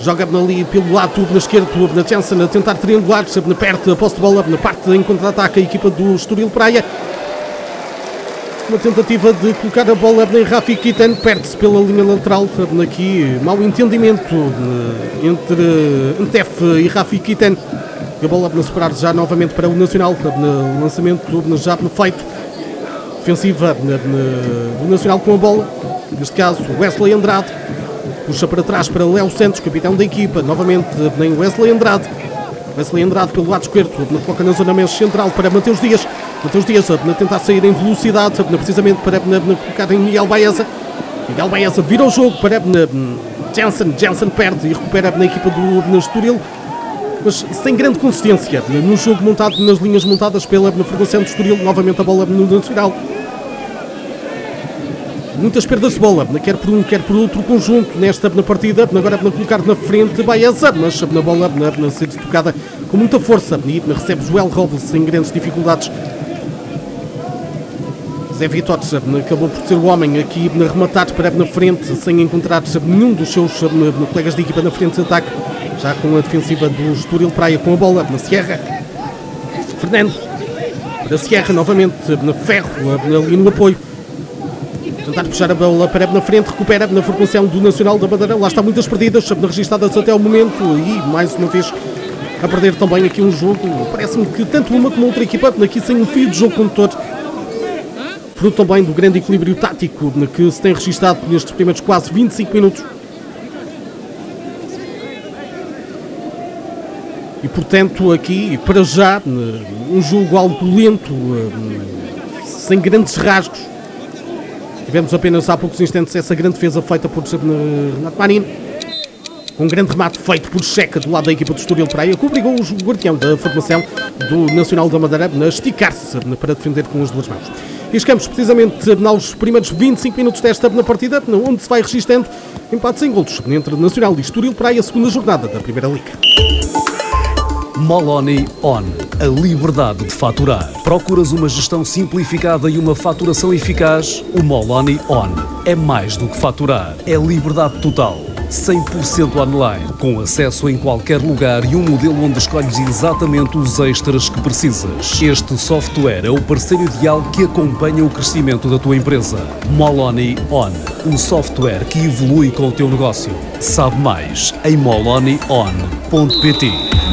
joga ali pelo lado na esquerda, na Jansen a tentar triangular, na perto, a posse de bola, na parte em contra-ataque a equipa do Estoril Praia. Uma tentativa de colocar a bola em Rafi Kitan, perde-se pela linha lateral, aqui mau entendimento entre Antef e Rafi Kitan. A bola a superar já novamente para o Nacional, no lançamento já feito. Defensiva do Nacional com a bola, neste caso Wesley Andrade, puxa para trás para Léo Santos, capitão da equipa, novamente nem Wesley Andrade pelo lado esquerdo, coloca na zona mais central para Mateus Dias a tentar sair em velocidade, precisamente para colocar em Miguel Baeza vira o jogo para Jansen perde e recupera na equipa do Estoril, mas sem grande consistência no jogo montado, nas linhas montadas pela formação do Estoril. Novamente a bola no Nacional, muitas perdas de bola, quer por um, quer por outro conjunto nesta partida. Agora colocar na frente Baeza, mas na bola a ser tocada com muita força e recebe Joel Robles sem grandes dificuldades. Zé Vitor acabou por ser o homem aqui a rematar para na frente, sem encontrar nenhum dos seus colegas de equipa na frente de ataque, já com a defensiva do Estoril Praia com a bola na Sierra. Fernando para Sierra, novamente na Ferro ali no apoio, tentar puxar a bola para na frente, recupera na formação do Nacional da Madeira. Lá está, muitas perdidas registradas até o momento e mais uma vez a perder também aqui um jogo. Parece-me que tanto uma como outra equipa aqui sem um fio de jogo condutor, fruto também do grande equilíbrio tático que se tem registado nestes primeiros quase 25 minutos. E portanto aqui, para já, um jogo algo lento, sem grandes rasgos. Tivemos apenas há poucos instantes essa grande defesa feita por Renato Marinho, com um grande remate feito por Checa do lado da equipa do Estoril Praia, que obrigou o guardião da formação do Nacional da Madeira a esticar-se para defender com as duas mãos. E chegamos precisamente nos primeiros 25 minutos desta partida, onde se vai registrando empates em golos entre Nacional e Estoril Praia, a segunda jornada da Primeira Liga. Moloni On, a liberdade de faturar. Procuras uma gestão simplificada e uma faturação eficaz? O Moloni On é mais do que faturar, é liberdade total. 100% online, com acesso em qualquer lugar e um modelo onde escolhes exatamente os extras que precisas. Este software é o parceiro ideal que acompanha o crescimento da tua empresa. Moloni On, um software que evolui com o teu negócio. Sabe mais em molonion.pt.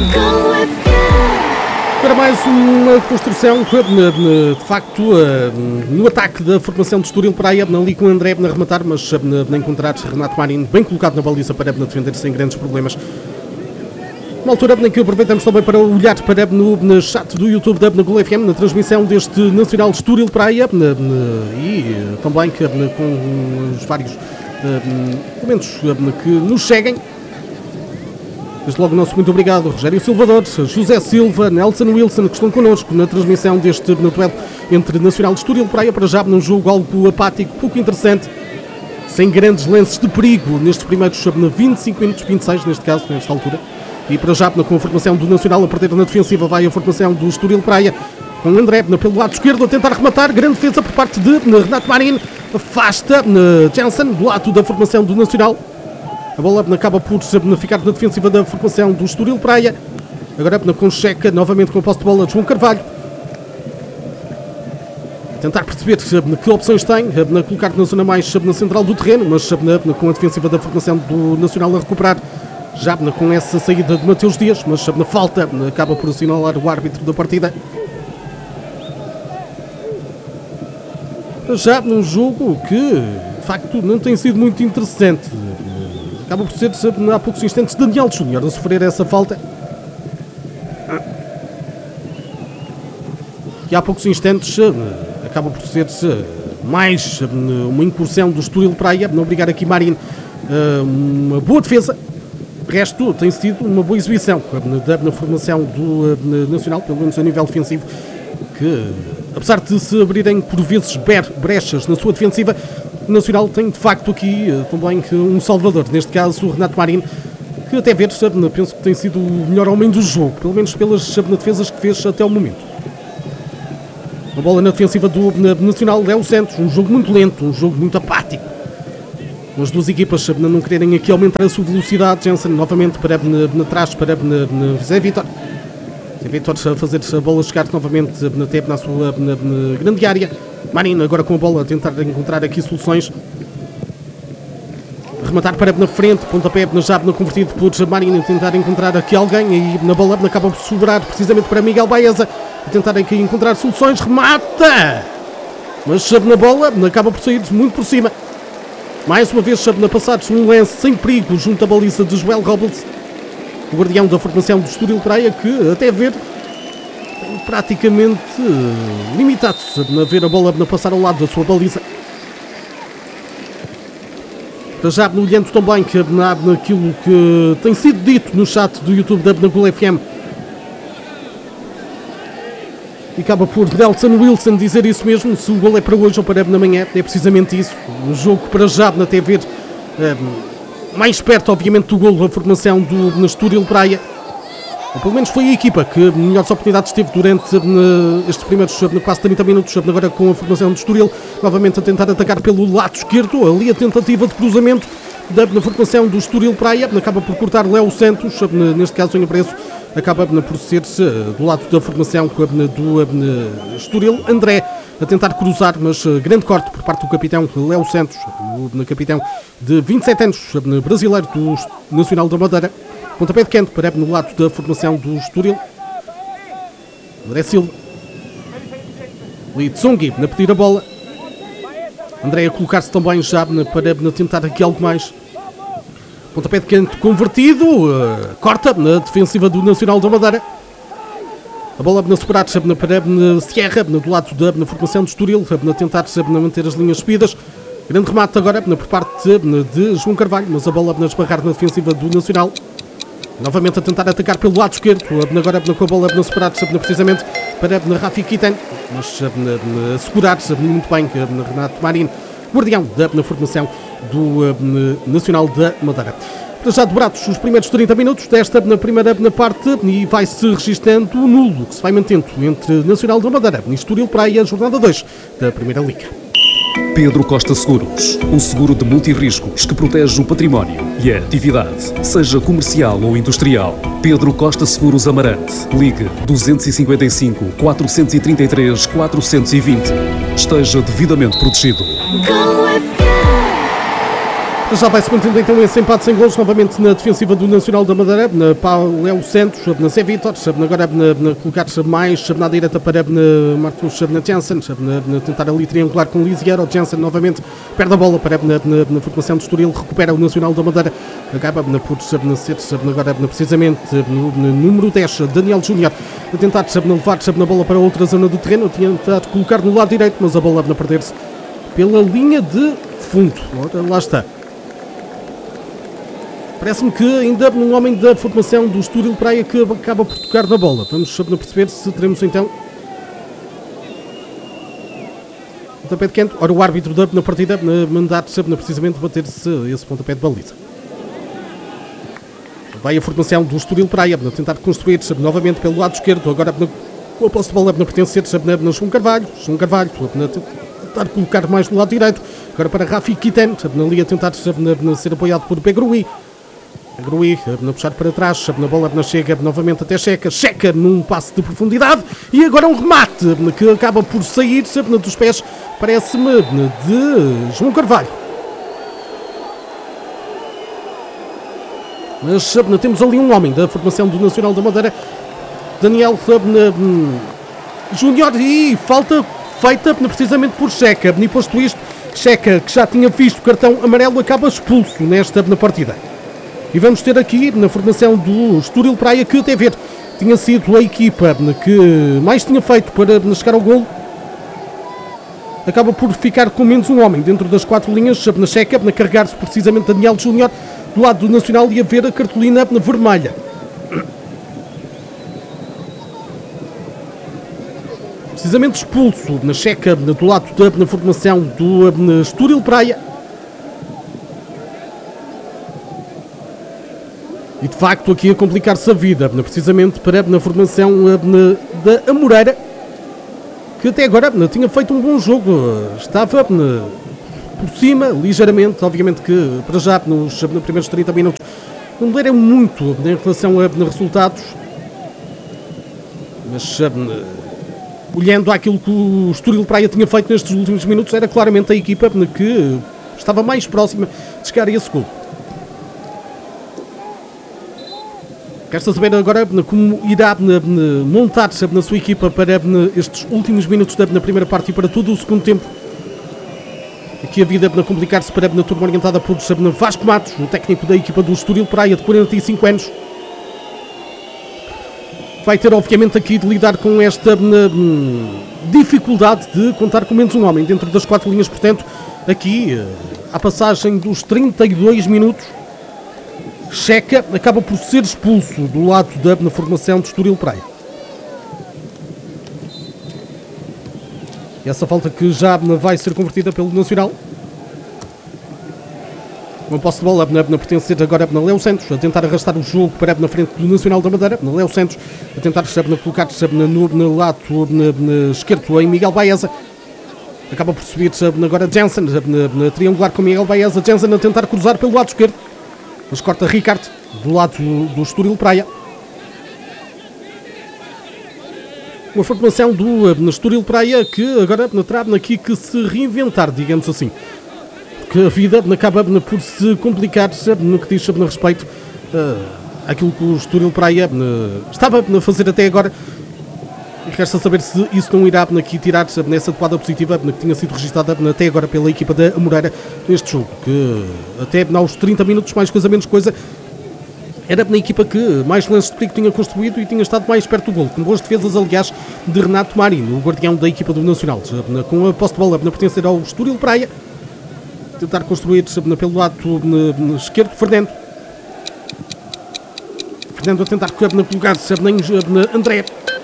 Para mais uma construção, de facto, no ataque da formação de Estoril Praia, ali com o André a rematar, mas a encontrar Renato Marinho bem colocado na baliza para defender sem grandes problemas. Uma altura em que aproveitamos também para olhar para no chat do YouTube da Gol FM, na transmissão deste Nacional de Estoril Praia, e também com os vários momentos que nos seguem. Desde logo o nosso muito obrigado, Rogério Silvador, José Silva, Nelson Wilson, que estão connosco na transmissão deste duelo entre Nacional de Estoril Praia, para já num jogo algo apático, pouco interessante, sem grandes lances de perigo nestes primeiros 25 minutos, 26 neste caso, nesta altura. E para já, com a formação do Nacional a perder na defensiva, vai a formação do Estoril Praia, com André pelo lado esquerdo a tentar rematar, grande defesa por parte de Renato Marinho, afasta Jansen do lado da formação do Nacional. A bola acaba por ficar na defensiva da formação do Estoril Praia. Agora com Checa, novamente com a posse de bola de João Carvalho. Tentar perceber que opções tem, colocar na zona mais na central do terreno, mas com a defensiva da formação do Nacional a recuperar. Já com essa saída de Mateus Dias, mas na falta acaba por assinalar o árbitro da partida. Já num jogo que, de facto, não tem sido muito interessante. Acaba por ser, há poucos instantes, Daniel Júnior a sofrer essa falta. E há poucos instantes acaba por ser mais uma incursão do Estoril Praia, não obrigar aqui Marinho uma boa defesa. O resto tem sido uma boa exibição na formação do Nacional, pelo menos a nível defensivo, que, apesar de se abrirem por vezes brechas na sua defensiva, o Nacional tem de facto aqui também um salvador, neste caso o Renato Marinho, que até ver, penso que tem sido o melhor homem do jogo, pelo menos pelas defesas que fez até o momento. A bola na defensiva do Nacional, Léo Santos, um jogo muito lento, um jogo muito apático. as duas equipas não quererem aqui aumentar a sua velocidade. Jensen novamente para trás para Zé Vítor. Zé Vítor a fazer a bola chegar novamente até na sua grande área. Marin agora com a bola a tentar encontrar aqui soluções. Rematar para na frente, pontapé já convertido por Marin, tentar encontrar aqui alguém e na bola acaba por sobrar precisamente para Miguel Baeza, a tentar aqui encontrar soluções, remata! Mas na bola acaba por sair muito por cima. Mais uma vez na passados um lance sem perigo junto à baliza de Joel Robles, o guardião da formação do Estoril Praia, que até ver tem praticamente limitado-se a ver a bola passar ao lado da sua baliza. Já olhando também que naquilo que tem sido dito no chat do YouTube da Gol FM, e acaba por Nelson Wilson dizer isso mesmo: se o gol é para hoje ou para amanhã, é precisamente isso. O jogo para já na TV mais perto, obviamente, do gol da formação do Estoril Praia. Ou pelo menos foi a equipa que melhores oportunidades teve durante estes primeiros quase 30 minutos, agora com a formação do Estoril, novamente a tentar atacar pelo lado esquerdo, ali a tentativa de cruzamento da formação do Estoril Praia, acaba por cortar Léo Santos, neste caso em preço, acaba por ser do lado da formação do Estoril, André a tentar cruzar, mas grande corte por parte do capitão Léo Santos, o capitão de 27 anos, brasileiro do Nacional da Madeira. Pontapé de canto para no lado da formação do Estoril. André Silva. Litsongi a pedir a bola. André a colocar-se também já para tentar aqui algo mais. Pontapé de canto convertido. Corta na defensiva do Nacional da Madeira. A bola na superar para Sierra, do lado da formação do Estoril, a tentar manter as linhas subidas. Grande remate agora por parte de João Carvalho, mas a bola a esbarrar na defensiva do Nacional. Novamente a tentar atacar pelo lado esquerdo, agora com a bola na superar precisamente para Rafi Kitan, mas a segurar-se muito bem Renato Marin, guardião da formação do Nacional da Madeira. Para já dobrados os primeiros 30 minutos desta primeira parte, e vai-se registando o nulo que se vai mantendo entre Nacional da Madeira e Estoril Praia, jornada 2 da Primeira Liga. Pedro Costa Seguros, um seguro de multirriscos que protege o património e a atividade, seja comercial ou industrial. Pedro Costa Seguros Amarante. Ligue 255 433 420. Esteja devidamente protegido. Já vai-se mantendo então esse empate sem golos, novamente na defensiva do Nacional da Madeira, para Léo Santos, na Zé Vítor, agora colocar-se mais na direita para Marcos Jensen, tentar ali triangular com Lisiero. Jensen novamente perde a bola para na formação do Estoril, recupera o Nacional da Madeira, acaba por ser agora precisamente no número 10, Daniel Júnior, a tentar levar na bola para outra zona do terreno, tentar colocar no lado direito, mas a bola a perder-se pela linha de fundo. Ora, lá está. Parece-me que ainda um homem da formação do Estoril Praia que acaba por tocar na bola. Vamos perceber se teremos então o pontapé de canto. Ora, o árbitro na partida mandar precisamente bater-se esse pontapé de baliza. Vai a formação do Estoril Praia tentar construir novamente pelo lado esquerdo. Agora com a posse de bola pertencer na João Carvalho. João Carvalho tentar colocar mais no lado direito. Agora para Rafi Kitan, ali a tentar ser apoiado por Begrui. Grui a puxar para trás, na bola chega novamente até Checa num passe de profundidade e agora um remate que acaba por sair dos pés, parece-me, de João Carvalho. Mas temos ali um homem da formação do Nacional da Madeira, Daniel Júnior, e falta feita precisamente por Checa. E posto isto, Checa, que já tinha visto o cartão amarelo, acaba expulso na partida. E vamos ter aqui na formação do Estoril Praia, que até ver tinha sido a equipa que mais tinha feito para chegar ao golo, acaba por ficar com menos um homem dentro das quatro linhas, na Checa, na carregar-se precisamente Daniel Júnior do lado do Nacional e a ver a cartolina vermelha. Precisamente expulso na Checa do lado da formação do Estoril Praia. E de facto aqui a complicar-se a vida, precisamente para na formação da Amoreira, que até agora tinha feito um bom jogo, estava por cima, ligeiramente, obviamente que para já nos primeiros 30 minutos não mudaram muito em relação a resultados, mas olhando àquilo que o Estoril Praia tinha feito nestes últimos minutos, era claramente a equipa que estava mais próxima de chegar a esse gol. Resta saber agora como irá montar na sua equipa para estes últimos minutos na primeira parte e para todo o segundo tempo. Aqui a vida complicar-se para a turma orientada por Vasco Matos, o técnico da equipa do Estoril Praia, de 45 anos. Vai ter, obviamente, aqui de lidar com esta dificuldade de contar com menos um homem dentro das 4 linhas. Portanto, aqui, à passagem dos 32 minutos, Checa acaba por ser expulso do lado da formação do Estoril Praia. E essa falta que já vai ser convertida pelo Nacional. Uma posse de bola na pertencer agora na Léo Santos, a tentar arrastar o jogo para na frente do Nacional da Madeira. Na Léo Santos, a tentar colocar-se no lado esquerdo em Miguel Baeza. Acaba por subir agora Jensen, na triangular com Miguel Baeza. Jensen a tentar cruzar pelo lado esquerdo, mas corta Ricard do lado do Estoril Praia. Uma formação do Estoril Praia que agora terá aqui que se reinventar, digamos assim. Que a vida acaba por se complicar no que diz a respeito àquilo que o Estoril Praia estava a fazer até agora. E resta saber se isso não irá aqui tirar nessa adequada positiva que tinha sido registada até agora pela equipa da Amoreira neste jogo, que até aos 30 minutos, mais coisa menos coisa, era na equipa que mais lances de perigo tinha construído e tinha estado mais perto do golo, com boas defesas, aliás, de Renato Marinho, o guardião da equipa do Nacional, com a posse de bola a pertencer ao Estoril Praia. Tentar construir pelo lado esquerdo, Fernando a tentar colocar-se na André.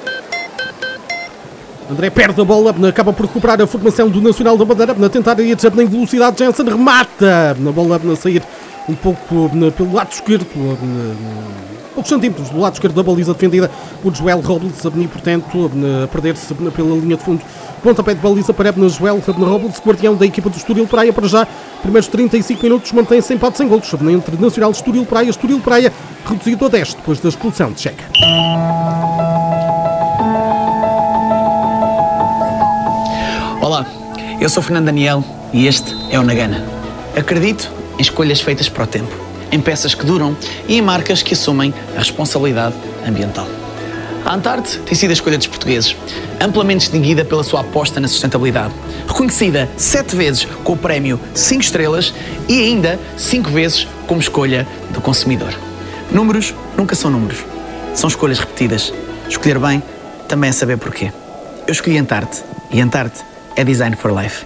André perde a bola, acaba por recuperar a formação do Nacional da Madeira, a tentar ir em velocidade. Jensen remata na bola a sair um pouco pelo lado esquerdo, poucos centímetros do lado esquerdo da baliza, defendida por Joel Robles, e portanto a perder-se pela linha de fundo. Pontapé de baliza para Joel Robles, guardião da equipa do Estoril Praia. Para já, primeiros 35 minutos, mantém-se empate sem golos entre Nacional e Estoril Praia reduzido a 10 depois da expulsão de Checa. Olá, eu sou Fernando Daniel e este é o Nagana. Acredito em escolhas feitas para o tempo, em peças que duram e em marcas que assumem a responsabilidade ambiental. A Antarte tem sido a escolha dos portugueses, amplamente distinguida pela sua aposta na sustentabilidade, reconhecida 7 vezes com o prémio 5 estrelas e ainda 5 vezes como escolha do consumidor. Números nunca são números, são escolhas repetidas. Escolher bem também é saber porquê. Eu escolhi Antarte e Antarte é Design for Life.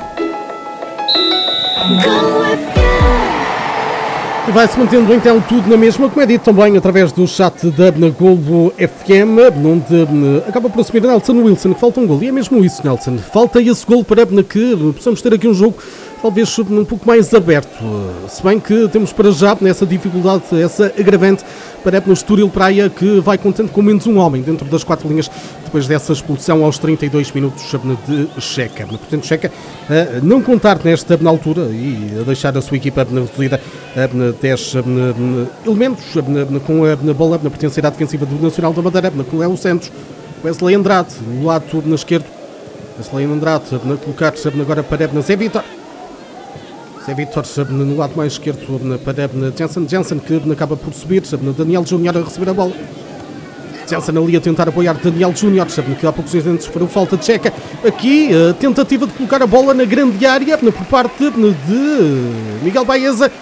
E vai-se mantendo então tudo na mesma, como é dito também através do chat da Globo FM, onde acaba por assumir Nelson Wilson, que falta um gol. E é mesmo isso, Nelson. Falta esse gol para que possamos ter aqui um jogo talvez um pouco mais aberto. Se bem que temos para já nessa dificuldade, essa agravante para no Estoril Praia, que vai contente com menos um homem dentro das 4 linhas, depois dessa expulsão aos 32 minutos de Checa. Portanto, Checa a não contar nesta altura e a deixar a sua equipa reduzida a 10 elementos, com a bola na pertencer à defensiva do Nacional da Madeira, com Léo Santos, Wesley Andrade, no lado na esquerdo, Wesley Andrade a colocar-se agora para Zé Vitor. Zé Vitor no lado mais esquerdo para Jensen, que acaba por subir, Daniel Júnior a receber a bola. Jensen ali a tentar apoiar Daniel Júnior, que há poucos instantes foram falta de Checa. Aqui a tentativa de colocar a bola na grande área por parte de Miguel Baeza.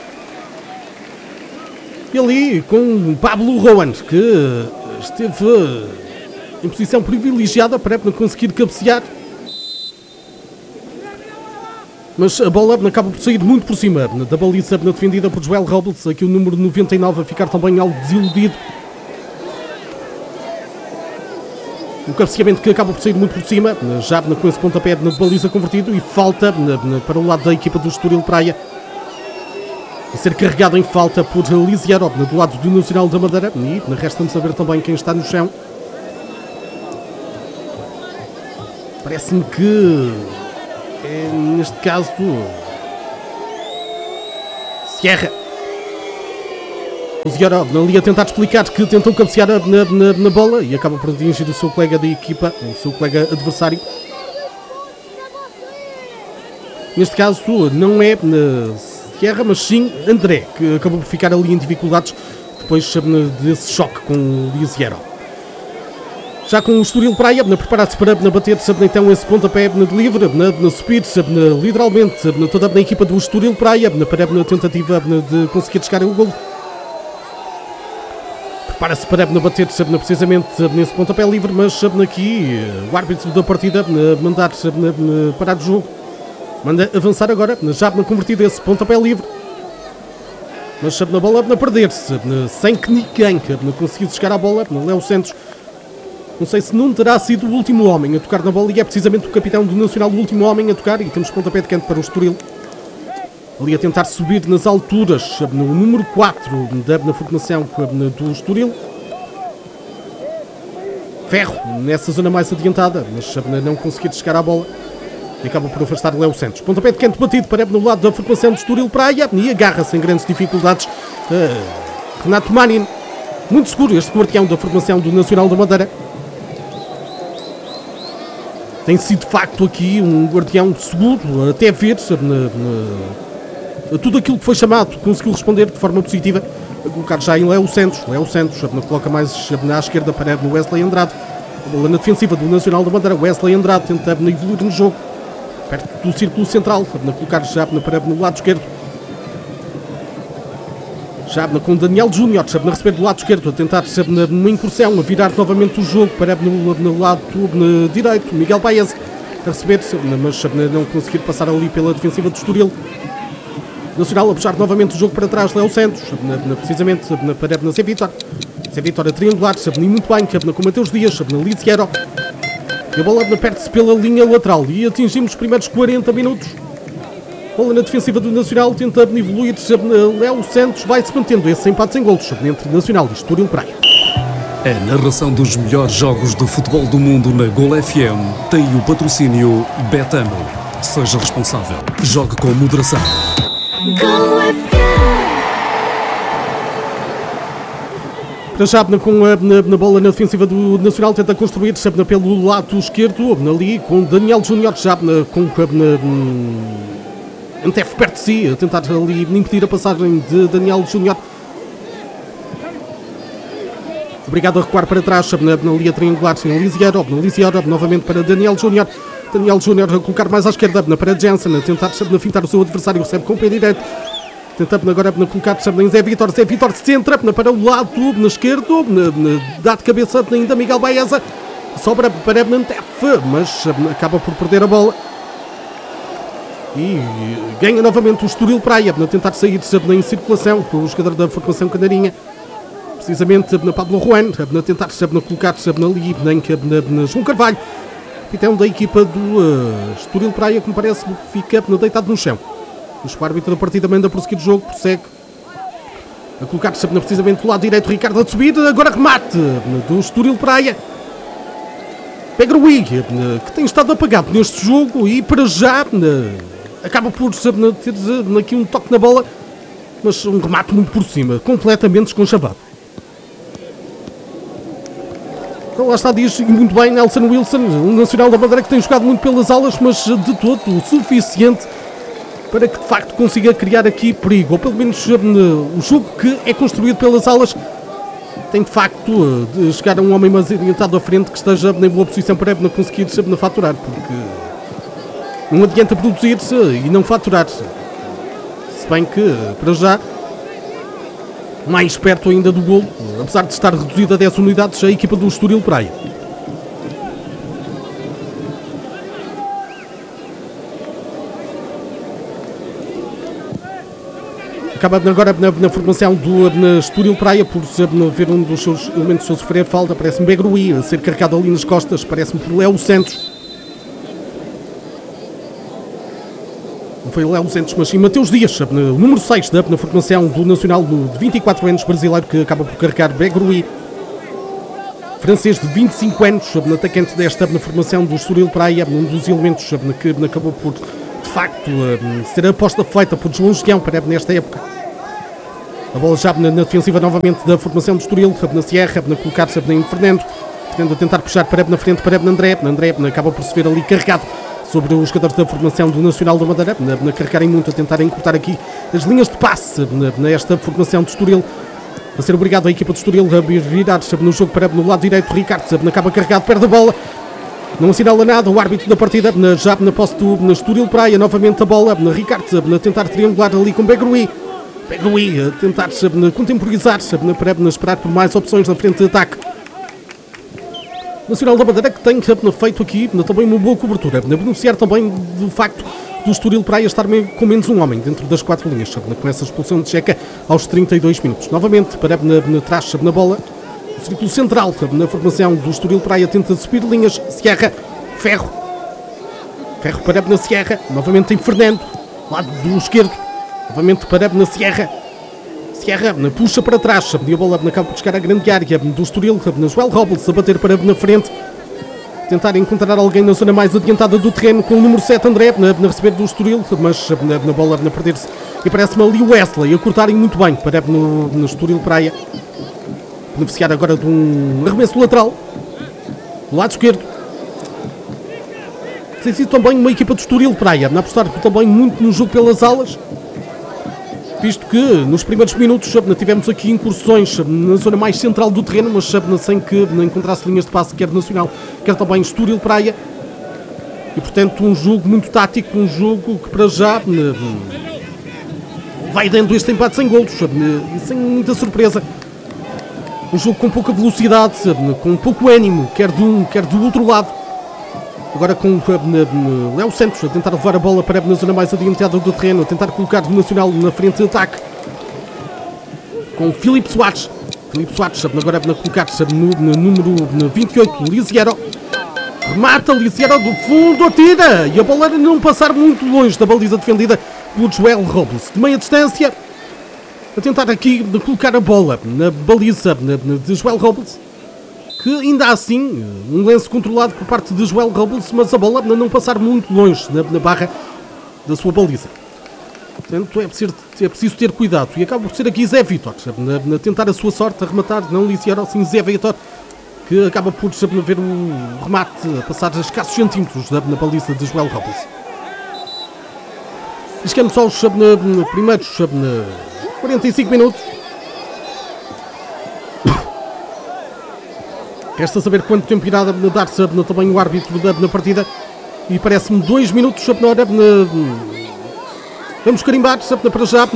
E ali com Pablo Rowan, que esteve em posição privilegiada para conseguir cabecear. Mas a bola acaba por sair muito por cima da baliza defendida por Joel Robles. Aqui o número 99 a ficar também algo desiludido. Um cabeceamento que acaba por sair muito por cima, já com esse pontapé na baliza convertido, e falta para o lado da equipa do Estoril Praia. A ser carregado em falta por Lisiarov, do lado do Nacional da Madeira. E resta-me saber também quem está no chão. Parece-me que neste caso Sierra. O Sierra ali a tentar explicar que tentou cabecear na bola e acaba por atingir o seu colega de equipa, o seu colega adversário. Neste caso não é Sierra, mas sim André, que acabou por ficar ali em dificuldades depois desse choque com o Sierra. Já com o Estoril Praia, preparar-se para bater então esse pontapé de livre, na subir, literalmente, toda a equipa do Estoril Praia, para a tentativa de conseguir chegar ao golo. Prepara-se para bater precisamente nesse pontapé livre, mas aqui o árbitro da partida mandar parar o jogo. Manda avançar agora, já convertido esse pontapé livre. Mas na bola a perder-se, sem que ninguém conseguisse chegar à bola. Léo Santos, não sei se não terá sido o último homem a tocar na bola, e é precisamente o capitão do Nacional o último homem a tocar, e temos pontapé de canto para o Estoril. Ali a tentar subir nas alturas, no número 4 na formação do Estoril. Ferro nessa zona mais adiantada, mas não conseguir chegar à bola. E acaba por afastar Léo Santos. Pontapé de canto batido para no lado da formação do Estoril Praia e agarra-se em grandes dificuldades Renato Manin. Muito seguro este guardião da formação do Nacional da Madeira. Tem sido de facto aqui um guardião seguro, até ver tudo aquilo que foi chamado, conseguiu responder de forma positiva. A colocar já em Léo Santos. Léo Santos coloca mais à esquerda para o Wesley Andrade. A bola na defensiva do Nacional da Madeira. Wesley Andrade tenta evoluir no jogo, perto do círculo central, colocar já para no lado esquerdo. Já com Daniel Júnior, a receber do lado esquerdo, a tentar uma incursão, a virar novamente o jogo para no lado direito. Miguel Baez a receber, mas não conseguir passar ali pela defensiva do Estoril. Nacional a puxar novamente o jogo para trás, Léo Santos, precisamente para Zé Vítor. Zé Vítor a triangular, e muito bem, com Mateus Dias, Lisiero. E a bola perde-se pela linha lateral e atingimos os primeiros 40 minutos. Bola na defensiva do Nacional, tenta evoluir. Léo Santos vai-se mantendo esse empate sem golos entre Nacional e Estoril Praia. A narração dos melhores jogos de futebol do mundo na Gol FM tem o patrocínio Betano. Seja responsável. Jogue com moderação. Gol FM. Para já, na bola na defensiva do Nacional, tenta construir pelo lado esquerdo, ali com Daniel Júnior, já com Antef perto de si, a tentar ali impedir a passagem de Daniel Júnior. Obrigado a recuar para trás, na linha triangular, Lisiero, novamente para Daniel Júnior. Daniel Júnior a colocar mais à esquerda, para Jensen, a tentar fintar o seu adversário, recebe com o pé direito. Tentando agora colocar em Zé Vítor. Zé Vítor se centra para o lado na esquerdo, dá de cabeça ainda Miguel Baeza. Sobra para Antef, mas acaba por perder a bola. E ganha novamente o Estoril Praia, a tentar sair em circulação com o jogador da formação Canarinha. Precisamente na Pablo Juan, a tentar colocar ali na João Carvalho, capitão da equipa do Estoril Praia, que me parece fica deitado no chão. O árbitro da partida manda prosseguir o jogo, prossegue a colocar-se precisamente do lado direito. Ricardo a subir, agora remate do Estoril Praia. Begrui, que tem estado apagado neste jogo e para já acaba por ter aqui um toque na bola, mas um remate muito por cima, completamente desconchavado. Então lá está, diz muito bem Nelson Wilson, um Nacional da Madeira que tem jogado muito pelas alas, mas de todo o suficiente para que de facto consiga criar aqui perigo, ou pelo menos o jogo que é construído pelas alas tem de facto de chegar a um homem mais orientado à frente que esteja em boa posição para conseguir faturar, porque não adianta produzir-se e não faturar-se. Se bem que, para já, mais perto ainda do golo, apesar de estar reduzida a 10 unidades, a equipa do Estoril Praia. Acaba agora na formação do Estoril Praia por ver um dos seus elementos a sofrer falta. Parece-me Begrui a ser carregado ali nas costas. Parece-me por Léo Santos. Não foi Léo Santos, mas sim Mateus Dias, número 6 na formação do Nacional de 24 anos brasileiro, que acaba por carregar Begrui. Francês de 25 anos, atacante desta formação do Estoril Praia, um dos elementos que acabou por, de facto, ser a aposta feita por João Geão para nesta época. A bola já na defensiva novamente da formação do Estoril, na Sierra, na colocar-se em Fernando, tendo a tentar puxar para na frente, para André. André acaba por se ver ali carregado sobre os jogadores da formação do Nacional da Madeira, na carregarem muito, a tentarem encurtar aqui as linhas de passe nesta formação do Estoril. A ser obrigado a equipa do Estoril a virar no jogo para no lado direito. Ricardo acaba carregado, perde a bola, não assinala nada. O árbitro da partida já na posse do Estoril Praia, novamente a bola. Ricardo a tentar triangular ali com Begrui a tentar contemporizar, para esperar por mais opções na frente de ataque. Nacional da Madeira que tem feito aqui também uma boa cobertura, beneficiar também do facto do Estoril Praia estar com menos um homem dentro das 4 linhas, com essa expulsão de Checa aos 32 minutos. Novamente, para trás na bola, o círculo central na formação do Estoril Praia tenta subir linhas, Sierra, Ferro para na Sierra, novamente em Fernando, lado do esquerdo, novamente para na Sierra puxa para trás, a bola acaba por chegar à grande área do Estoril, na Joel Robles a bater para na frente, tentar encontrar alguém na zona mais adiantada do terreno com o número 7 André, na receber do Estoril, mas na bola a perder-se, e parece-me ali o Wesley a cortarem muito bem para no Estoril Praia, beneficiar agora de um arremesso lateral do lado esquerdo. Tem sido também uma equipa do Estoril Praia, a apostar também muito no jogo pelas alas, visto que nos primeiros minutos tivemos aqui incursões na zona mais central do terreno, mas sem que encontrasse linhas de passe, quer nacional, quer também Estoril Praia. E portanto um jogo muito tático, um jogo que para já vai dando este empate sem golos e sem muita surpresa. Um jogo com pouca velocidade, com pouco ânimo, quer de um, quer do outro lado. Agora com Léo Santos a tentar levar a bola para na zona mais adiantada do terreno, a tentar colocar o Nacional na frente de ataque. Com Filipe Soares. Agora a colocar-se no número 28, Lisiero. Remata, Lisiero do fundo, atira! E a bola não passar muito longe da baliza defendida por Joel Robles. De meia distância, a tentar aqui colocar a bola na baliza de Joel Robles. Que ainda assim, um lance controlado por parte de Joel Robles, mas a bola não passar muito longe na barra da sua baliza. Portanto, é preciso ter cuidado. E acaba por ser aqui Zé Vitor, a tentar a sua sorte, a rematar, não Lisiero, sim Zé Vitor, que acaba por ver o remate a passar a escassos centímetros na baliza de Joel Robles. E chegamos aos primeiros 45 minutos. Resta saber quanto tempo irá dar-se também o árbitro na partida. E parece-me 2 minutos na hora. Vamos carimbar para já.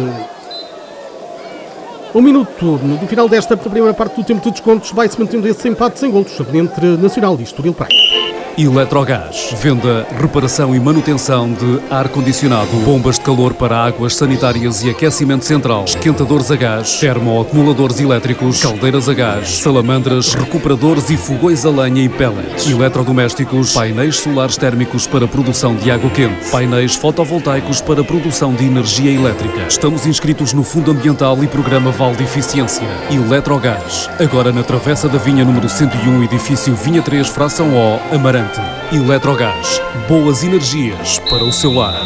1 minuto do final desta primeira parte do tempo de descontos. Vai-se mantendo esse empate sem golos entre Nacional e Estoril Praia. Eletrogás. Venda, reparação e manutenção de ar-condicionado, bombas de calor para águas sanitárias e aquecimento central, esquentadores a gás, termoacumuladores elétricos, caldeiras a gás, salamandras, recuperadores e fogões a lenha e pellets, eletrodomésticos, painéis solares térmicos para produção de água quente, painéis fotovoltaicos para produção de energia elétrica. Estamos inscritos no Fundo Ambiental e Programa Vale de Eficiência. Eletrogás. Agora na Travessa da Vinha número 101, edifício Vinha 3, fração O, Amarante. Eletrogás. Boas energias para o seu lar.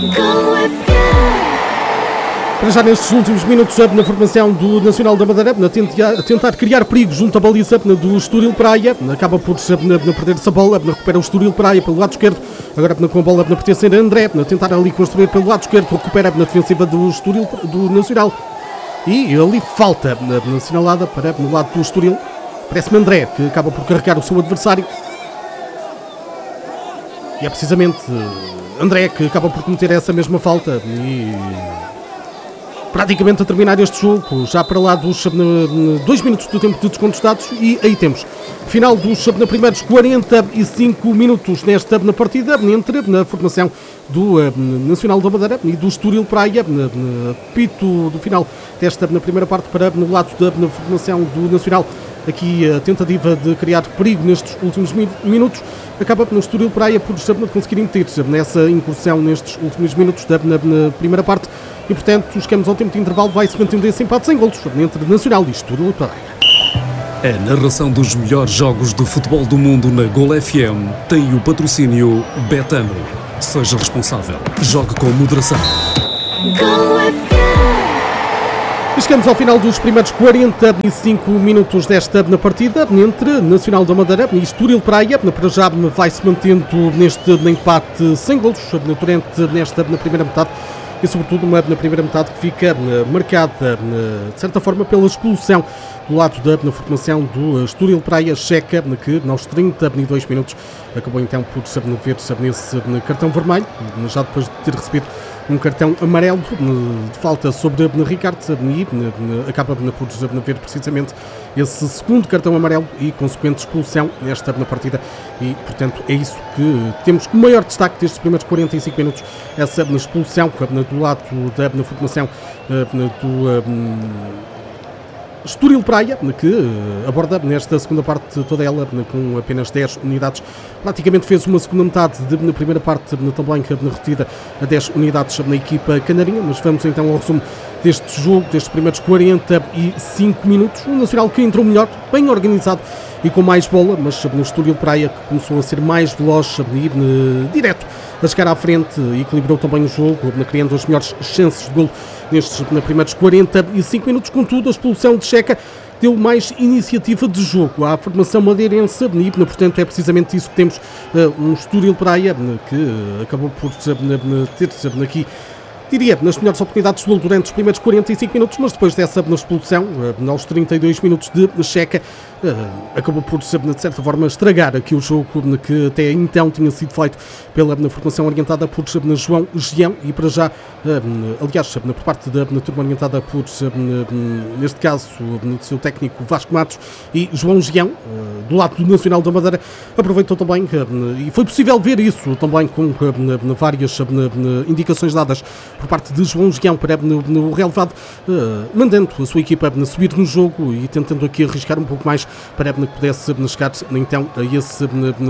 Para já nestes últimos minutos na formação do Nacional da Madeira, a tentar criar perigo junto à baliza do Estoril Praia, acaba por perder-se a bola, recupera o Estoril Praia pelo lado esquerdo, agora com a bola pertencer a André, a tentar ali construir pelo lado esquerdo, recupera na defensiva do Estoril, do Nacional, e ali falta assinalada para no lado do Estoril, parece-me André, que acaba por carregar o seu adversário. E é precisamente André que acaba por cometer essa mesma falta e praticamente a terminar este jogo, já para lá dos 2 minutos do tempo de descontos dados, e aí temos final dos primeiros 45 minutos nesta partida entre na formação do Nacional da Madeira e do Estoril Praia, pito do final desta primeira parte para no lado da formação do Nacional. Aqui a tentativa de criar perigo nestes últimos minutos acaba no Estoril Praia por conseguir meter-se nessa incursão nestes últimos minutos na primeira parte e, portanto, chegamos ao tempo de intervalo, vai-se mantendo esse empate sem golos entre Nacional e Estoril Praia. A narração dos melhores jogos de futebol do mundo na Gol FM tem o patrocínio Betano. Seja responsável. Jogue com moderação. E chegamos ao final dos primeiros 45 minutos desta partida entre Nacional da Madeira e Estoril Praia. Para já vai-se mantendo neste empate sem golos durante na primeira metade. E sobretudo na primeira metade que fica marcada, de certa forma, pela expulsão do lado da formação do Estoril Praia Checa, que aos 32 minutos acabou então por ver nesse cartão vermelho, já depois de ter recebido um cartão amarelo de falta sobre Ricardo, e acaba por ver precisamente esse segundo cartão amarelo e consequente expulsão nesta partida, e portanto é isso que temos como maior destaque destes primeiros 45 minutos, essa expulsão do lado da formação do Estoril Praia, que aborda nesta segunda parte toda ela com apenas 10 unidades. Praticamente fez uma segunda metade na primeira parte também retida a 10 unidades na equipa canarinha, mas vamos então ao resumo deste jogo, destes primeiros 45 minutos. Um Nacional que entrou melhor, bem organizado e com mais bola, mas no Estoril Praia que começou a ser mais veloz, a ir direto, a chegar à frente, equilibrou também o jogo, criando as melhores chances de golo nestes primeiros 45 minutos. Contudo, a expulsão de Checa deu mais iniciativa de jogo à formação madeirense, e portanto é precisamente isso que temos, um Estoril Praia que acabou por ter aqui, diria, nas melhores oportunidades de gol durante os primeiros 45 minutos, mas depois dessa expulsão, aos 32 minutos de Checa, acabou por, de certa forma, estragar aqui o jogo que até então tinha sido feito pela formação orientada por João Gião, e para já, aliás, por parte da turma orientada por, neste caso, o seu técnico Vasco Matos e João Gião, do lado do Nacional da Madeira, aproveitou também, e foi possível ver isso também com várias indicações dadas por parte de João Gião para no relevado, mandando a sua equipa subir no jogo e tentando aqui arriscar um pouco mais para que pudesse chegar então a esse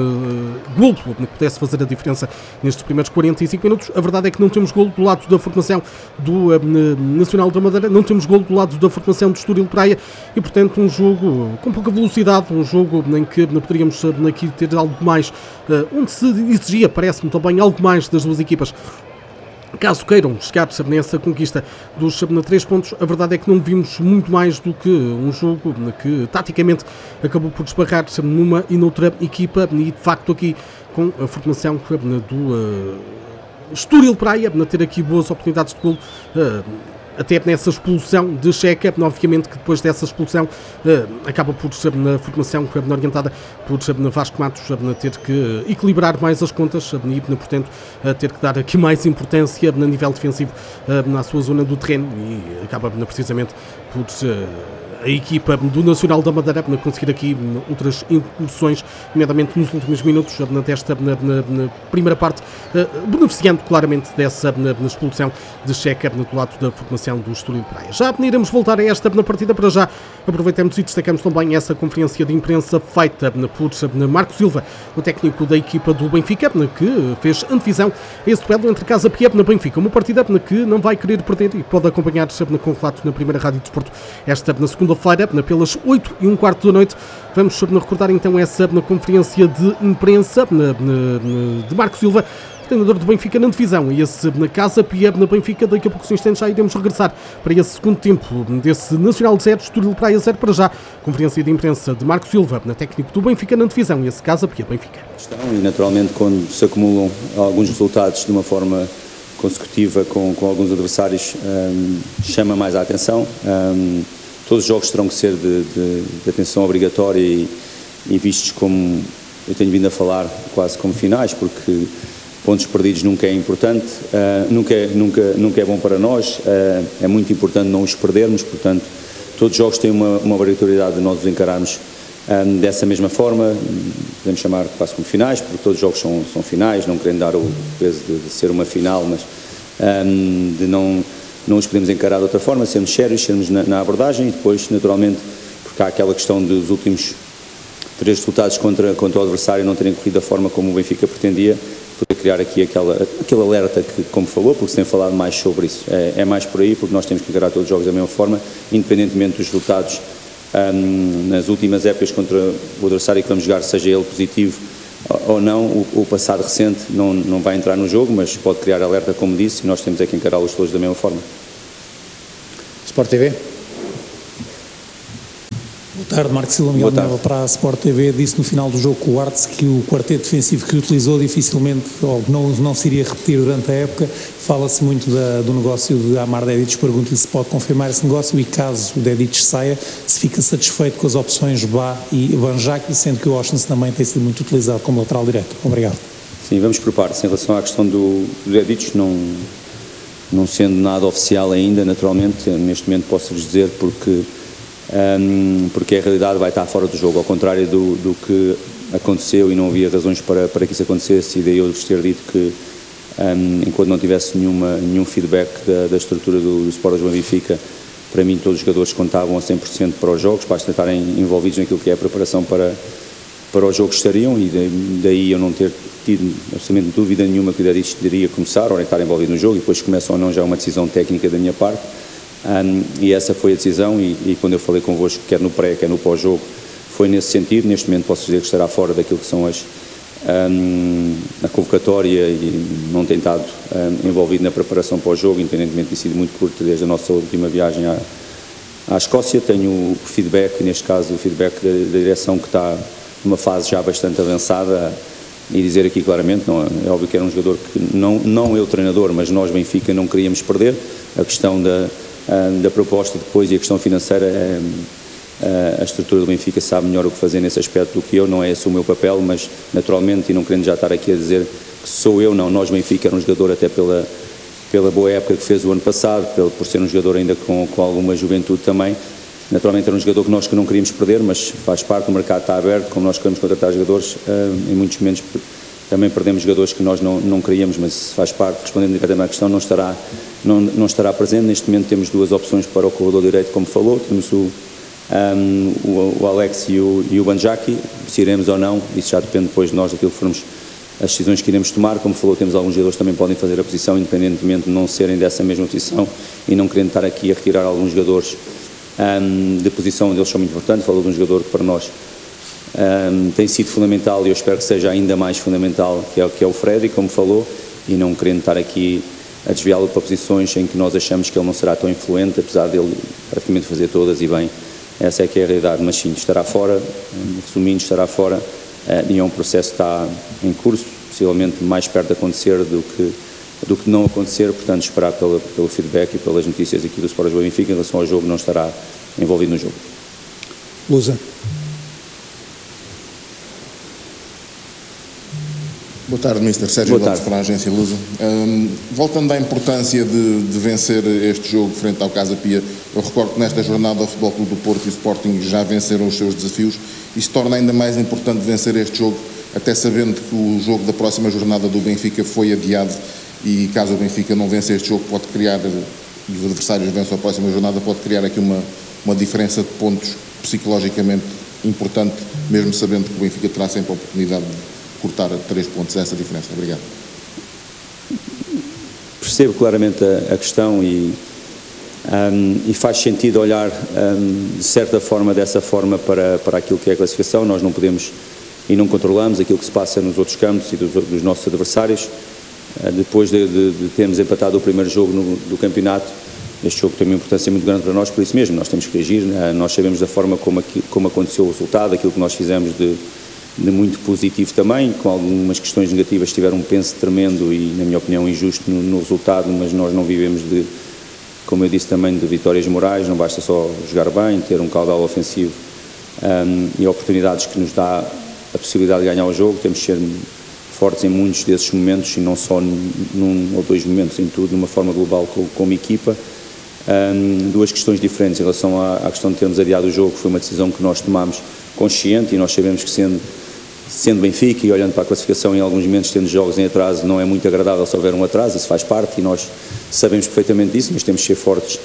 golo, que pudesse fazer a diferença nestes primeiros 45 minutos. A verdade é que não temos golo do lado da formação do Nacional da Madeira, não temos golo do lado da formação do Estoril Praia, e portanto um jogo com pouca velocidade, um jogo em que poderíamos aqui ter algo mais, onde se exigia, parece-me também, algo mais das duas equipas. Caso queiram chegar nessa conquista dos 3 pontos, a verdade é que não vimos muito mais do que um jogo que taticamente acabou por esbarrar numa e noutra equipa, e de facto aqui com a formação do Estoril Praia a ter aqui boas oportunidades de golo, até nessa expulsão de Checa, obviamente que depois dessa expulsão acaba por ser na formação orientada por Vasco Matos ter que equilibrar mais as contas e, portanto, ter que dar aqui mais importância a nível defensivo na sua zona do terreno, e acaba precisamente por a equipa do Nacional da Madeira conseguir aqui outras incursões, nomeadamente nos últimos minutos desta na primeira parte, beneficiando claramente dessa expulsão de Checa do lado da formação do Estoril Praia. Já iremos voltar a esta partida. Para já aproveitamos e destacamos também essa conferência de imprensa feita por Marco Silva, o técnico da equipa do Benfica, que fez antevisão a esse duelo entre Casa Pia e Benfica, uma partida que não vai querer perder e pode acompanhar com relato na primeira Rádio Desporto esta na segunda-feira, pelas 8h15 da noite. Vamos recordar então essa conferência de imprensa de Marco Silva, treinador do Benfica na divisão, e esse na Casa Pia na Benfica. Daqui a poucos instantes já iremos regressar para esse segundo tempo desse Nacional 0, Estoril Praia 0. Para já, conferência de imprensa de Marco Silva, técnico do Benfica na divisão, e esse Casa Pia Benfica. E naturalmente, quando se acumulam alguns resultados de uma forma consecutiva com alguns adversários, chama mais a atenção. Todos os jogos terão que ser de atenção obrigatória e vistos como, eu tenho vindo a falar, quase como finais, porque pontos perdidos nunca é importante, nunca é bom para nós, é muito importante não os perdermos, portanto todos os jogos têm uma obrigatoriedade de nós os encararmos dessa mesma forma. Podemos chamar quase como finais, porque todos os jogos são finais, não querendo dar o peso de ser uma final, mas de não os podemos encarar de outra forma, sermos sérios, sermos na abordagem, e depois naturalmente, porque há aquela questão dos últimos 3 resultados contra o adversário não terem corrido da forma como o Benfica pretendia, poder criar aqui aquele alerta que, como falou, porque se tem falado mais sobre isso, é mais por aí, porque nós temos que encarar todos os jogos da mesma forma, independentemente dos resultados nas últimas épocas contra o adversário que vamos jogar, seja ele positivo ou não. O passado recente não vai entrar no jogo, mas pode criar alerta, como disse, e nós temos que encará-los todos da mesma forma. Sport TV. Boa tarde, Marco Silva, Miguel Melo para a Sport TV. Disse no final do jogo com o Arts que o quarteto defensivo que utilizou dificilmente, ou não se iria repetir durante a época. Fala-se muito do negócio de Amar Dedić. Pergunto-lhe se pode confirmar esse negócio e, caso o Dedić saia, se fica satisfeito com as opções Bá e Banjaki, sendo que o Oshens também tem sido muito utilizado como lateral direto. Obrigado. Sim, vamos por partes. Em relação à questão do Dedić, não sendo nada oficial ainda, naturalmente, neste momento posso-vos dizer porque a realidade vai estar fora do jogo, ao contrário do que aconteceu, e não havia razões para que isso acontecesse, e daí eu vos ter dito que enquanto não tivesse nenhum feedback da estrutura do Sport Lisboa Benfica, para mim todos os jogadores contavam a 100% para os jogos, basta estarem envolvidos naquilo que é a preparação para os jogos que estariam, e daí eu não ter tido absolutamente dúvida nenhuma que o Dedić deveria começar ou estar envolvido no jogo, e depois começa ou não já uma decisão técnica da minha parte. E essa foi a decisão, e quando eu falei convosco, quer no pré, quer no pós-jogo, foi nesse sentido. Neste momento posso dizer que estará fora daquilo que são a convocatória, e não tem estado envolvido na preparação pós-jogo, independentemente de ter sido muito curto desde a nossa última viagem à Escócia. Tenho o feedback, neste caso o feedback da direção, que está numa fase já bastante avançada, e dizer aqui claramente, é óbvio que era um jogador que não eu treinador, mas nós Benfica não queríamos perder. A questão da proposta depois e a questão financeira, a estrutura do Benfica sabe melhor o que fazer nesse aspecto do que eu, não é esse o meu papel, mas naturalmente, e não querendo já estar aqui a dizer que sou eu, não, nós Benfica era um jogador até pela boa época que fez o ano passado, por ser um jogador ainda com alguma juventude também, naturalmente era um jogador que nós não queríamos perder, mas faz parte, o mercado está aberto, como nós queremos contratar jogadores, em muitos momentos também perdemos jogadores que nós não queríamos, mas faz parte. Respondendo diretamente à questão, não estará presente. Neste momento temos duas opções para o corredor direito, como falou, temos o Alex e o Banjaki. Se iremos ou não, isso já depende depois de nós, daquilo que formos, as decisões que iremos tomar. Como falou, temos alguns jogadores que também podem fazer a posição, independentemente de não serem dessa mesma posição, e não querendo estar aqui a retirar alguns jogadores de posição onde eles são muito importantes. Falou de um jogador que para nós tem sido fundamental, e eu espero que seja ainda mais fundamental, que é o Freddy, como falou, e não querendo estar aqui a desviá-lo para posições em que nós achamos que ele não será tão influente, apesar dele praticamente fazer todas e bem. Essa é que é a realidade, mas sim, estará fora, resumindo, estará fora, e é um processo que está em curso, possivelmente mais perto de acontecer do que não acontecer, portanto esperar pelo feedback e pelas notícias aqui do Sport Lisboa Benfica. Em relação ao jogo, não estará envolvido no jogo. Lusa. Boa tarde, Mr. Sérgio Lopes para a agência Lusa. Voltando à importância de vencer este jogo frente ao Casa Pia, eu recordo que nesta jornada o Futebol Clube do Porto e o Sporting já venceram os seus desafios. Isso torna ainda mais importante vencer este jogo, até sabendo que o jogo da próxima jornada do Benfica foi adiado, e caso o Benfica não vença este jogo, pode criar, e os adversários vencem a próxima jornada, pode criar aqui uma diferença de pontos psicologicamente importante, mesmo sabendo que o Benfica terá sempre a oportunidade de cortar a 3 pontos essa diferença. Obrigado. Percebo claramente a questão, e faz sentido olhar de certa forma, dessa forma, para aquilo que é a classificação. Nós não podemos e não controlamos aquilo que se passa nos outros campos e dos nossos adversários. Depois de termos empatado o primeiro jogo do campeonato, este jogo tem uma importância muito grande para nós, por isso mesmo nós temos que reagir. Nós sabemos da forma como aconteceu o resultado, aquilo que nós fizemos de muito positivo também, com algumas questões negativas, tiveram um penso tremendo e, na minha opinião, injusto no resultado, mas nós não vivemos como eu disse também, de vitórias morais. Não basta só jogar bem, ter um caudal ofensivo e oportunidades que nos dá a possibilidade de ganhar o jogo. Temos de ser fortes em muitos desses momentos, e não só num ou dois momentos, em tudo, de uma forma global como equipa. Duas questões diferentes em relação à questão de termos adiado o jogo. Foi uma decisão que nós tomámos consciente, e nós sabemos que sendo Benfica e olhando para a classificação, em alguns momentos tendo jogos em atraso, não é muito agradável se houver um atraso, isso faz parte, e nós sabemos perfeitamente disso, mas temos de ser fortes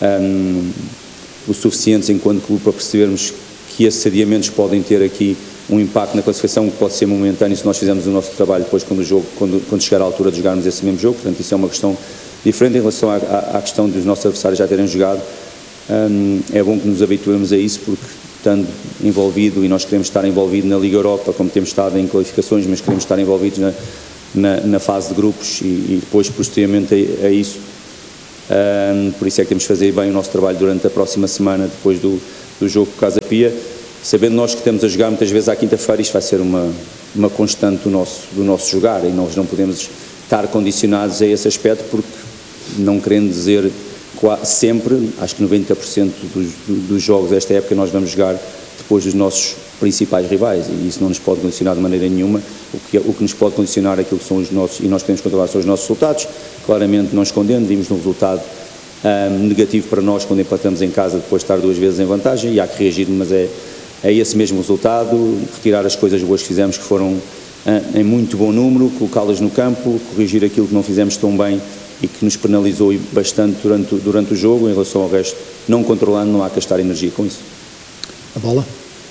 o suficientes enquanto clube para percebermos que esses adiamentos podem ter aqui um impacto na classificação, que pode ser momentâneo se nós fizermos o nosso trabalho depois quando chegar à altura de jogarmos esse mesmo jogo. Portanto, isso é uma questão diferente. Em relação à questão dos nossos adversários já terem jogado, é bom que nos habituemos a isso, porque estando envolvido, e nós queremos estar envolvido na Liga Europa, como temos estado em qualificações, mas queremos estar envolvidos na fase de grupos e depois posteriormente a isso. Por isso é que temos de fazer bem o nosso trabalho durante a próxima semana, depois do jogo com o Casa Pia, sabendo nós que estamos a jogar muitas vezes à quinta-feira, isto vai ser uma constante do nosso jogar, e nós não podemos estar condicionados a esse aspecto, porque não querendo dizer sempre, acho que 90% dos jogos desta época nós vamos jogar depois dos nossos principais rivais, e isso não nos pode condicionar de maneira nenhuma. O que nos pode condicionar aquilo que são os nossos, e nós podemos controlar, são os nossos resultados. Claramente não escondendo, vimos um resultado negativo para nós quando empatamos em casa depois de estar 2 vezes em vantagem, e há que reagir, mas é esse mesmo resultado, retirar as coisas boas que fizemos, que foram em muito bom número, colocá-las no campo, corrigir aquilo que não fizemos tão bem e que nos penalizou bastante durante o jogo. Em relação ao resto, não controlando, não há que gastar energia com isso. A bola.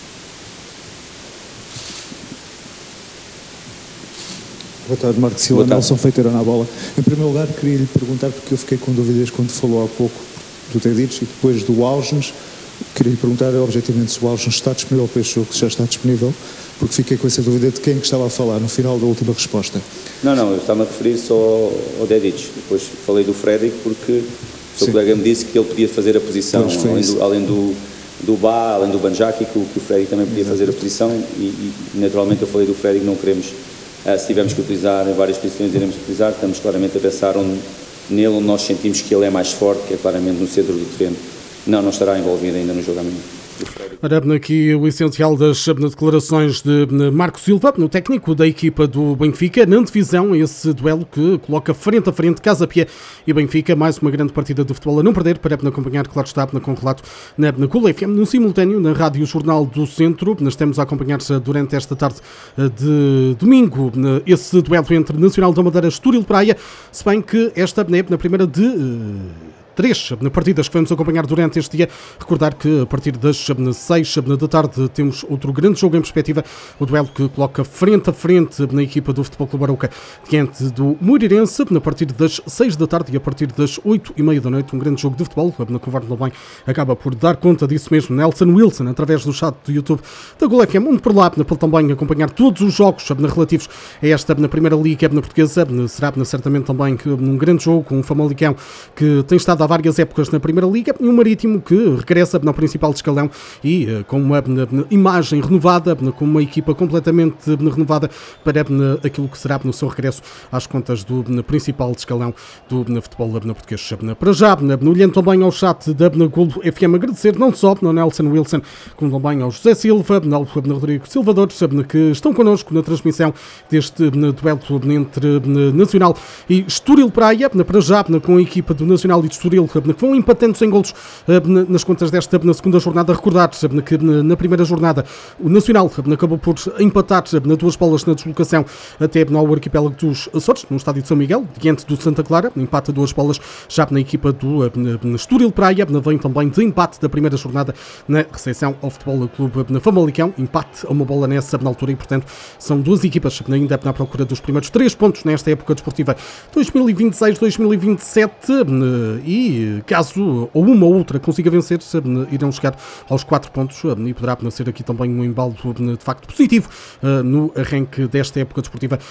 Boa tarde, Marco Silva. Nelson Feiteira na bola. Em primeiro lugar, queria lhe perguntar, porque eu fiquei com dúvidas quando falou há pouco do Tedic e depois do Augens. Queria lhe perguntar objetivamente se o Augens está disponível para este jogo, se já está disponível, porque fiquei com essa dúvida de quem que estava a falar no final da última resposta. Não, eu estava a referir só ao Dedic. Depois falei do Frédéric, porque o seu colega me disse que ele podia fazer a posição, além do Bá, além do Banjaki, que o Frédéric também podia fazer a posição, e naturalmente eu falei do Frédéric, não queremos, se tivermos que utilizar em várias posições, iremos utilizar. Estamos claramente a pensar nele onde nós sentimos que ele é mais forte, que é claramente no centro do terreno. Não estará envolvido ainda no jogo amanhã. Ora, aqui o essencial das declarações de Marco Silva, no técnico da equipa do Benfica, na divisão, esse duelo que coloca frente a frente Casa Pia e Benfica, mais uma grande partida de futebol a não perder, para acompanhar, claro está, com relato na Cool FM, no simultâneo, na Rádio Jornal do Centro. Nós estamos a acompanhar durante esta tarde de domingo esse duelo entre Nacional da Madeira e Estoril Praia, se bem que esta na primeira de 3 partidas que vamos acompanhar durante este dia. Recordar que a partir das 6 da tarde temos outro grande jogo em perspectiva, o duelo que coloca frente a frente na equipa do Futebol Clube Arouca diante do Moreirense, a partir das 6 da tarde e a partir das 8h30 da noite, um grande jogo de futebol. Na Conversa também acaba por dar conta disso mesmo Nelson Wilson, através do chat do YouTube da Gol FM, onde por lá pode também acompanhar todos os jogos relativos a esta Primeira Liga portuguesa. Será certamente também um grande jogo, um Famalicão que tem estado há várias épocas na Primeira Liga, e um Marítimo que regressa no principal escalão e com uma imagem renovada, com uma equipa completamente renovada para aquilo que será no seu regresso às contas do principal escalão do futebol português. Para já, olhando também ao chat da Gol FM, agradecer não só ao Nelson Wilson, como também ao José Silva, ao Rodrigo Silvador, que estão connosco na transmissão deste duelo entre Nacional e Estoril Praia. Para já, com a equipa do Nacional e de Estoril, que vão empatando sem golos nas contas desta segunda jornada. Recordar que na primeira jornada o Nacional acabou por empatar 2 bolas na deslocação até ao arquipélago dos Açores, no estádio de São Miguel, diante do Santa Clara, empate a 2 bolas. Já na equipa do Estoril Praia vem também de empate da primeira jornada na recepção ao Futebol Clube Famalicão, empate a 1 bola nessa altura, e portanto são 2 equipas ainda na procura dos primeiros 3 pontos nesta época desportiva 2026-2027, e caso ou uma ou outra consiga vencer, irão chegar aos 4 pontos e poderá ser aqui também um embalo de facto positivo no arranque desta época desportiva